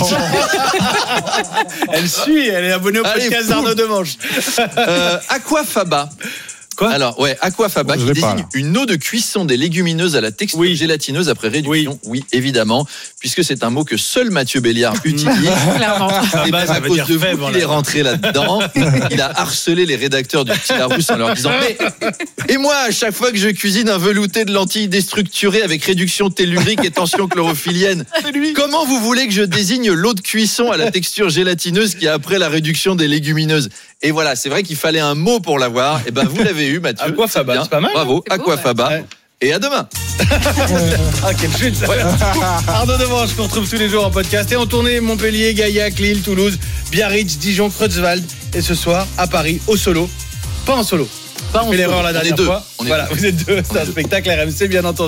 Speaker 10: Elle suit, elle est abonnée au podcast d'Arnaud Demanche.
Speaker 1: euh, Aquafaba. Quoi ?
Speaker 13: Alors, ouais, aquafaba,
Speaker 20: Je
Speaker 13: qui
Speaker 20: l'ai pas,
Speaker 13: désigne
Speaker 20: là.
Speaker 13: une eau de cuisson des légumineuses à la texture
Speaker 1: Oui.
Speaker 13: gélatineuse après réduction. Oui. évidemment, puisque c'est un mot que seul Mathieu Béliard utilise.
Speaker 21: Clairement.
Speaker 13: Et
Speaker 1: bah,
Speaker 13: même
Speaker 1: ça
Speaker 13: à
Speaker 1: veut
Speaker 13: cause
Speaker 1: dire
Speaker 13: de
Speaker 1: faible,
Speaker 13: vous qu'il
Speaker 1: là.
Speaker 13: est rentré là-dedans, il a harcelé les rédacteurs du Petit Larousse en leur disant mais, et moi, à chaque fois que je cuisine un velouté de lentilles déstructurées avec réduction tellurique et tension chlorophyllienne, comment vous voulez que je désigne l'eau de cuisson à la texture gélatineuse qui est après la réduction des légumineuses? Et voilà, c'est vrai qu'il fallait un mot pour l'avoir. Et ben, vous l'avez eu, Mathieu.
Speaker 1: Aquafaba, c'est pas mal.
Speaker 13: Bravo, Aquafaba.
Speaker 1: ouais.
Speaker 13: Et à demain.
Speaker 1: Ah, quelle chute ça. Arnaud Devanche qu'on retrouve tous les jours en podcast. Et en tournée, Montpellier, Gaillac, Lille, Toulouse, Biarritz, Dijon, Creutzwald. Et ce soir, à Paris, au solo. Pas en solo.
Speaker 13: Pas
Speaker 1: On fait l'erreur la
Speaker 13: On est
Speaker 1: dernière
Speaker 13: deux.
Speaker 1: fois.
Speaker 13: On est
Speaker 1: Voilà,
Speaker 13: deux.
Speaker 1: vous êtes deux. C'est un spectacle R M C, bien entendu.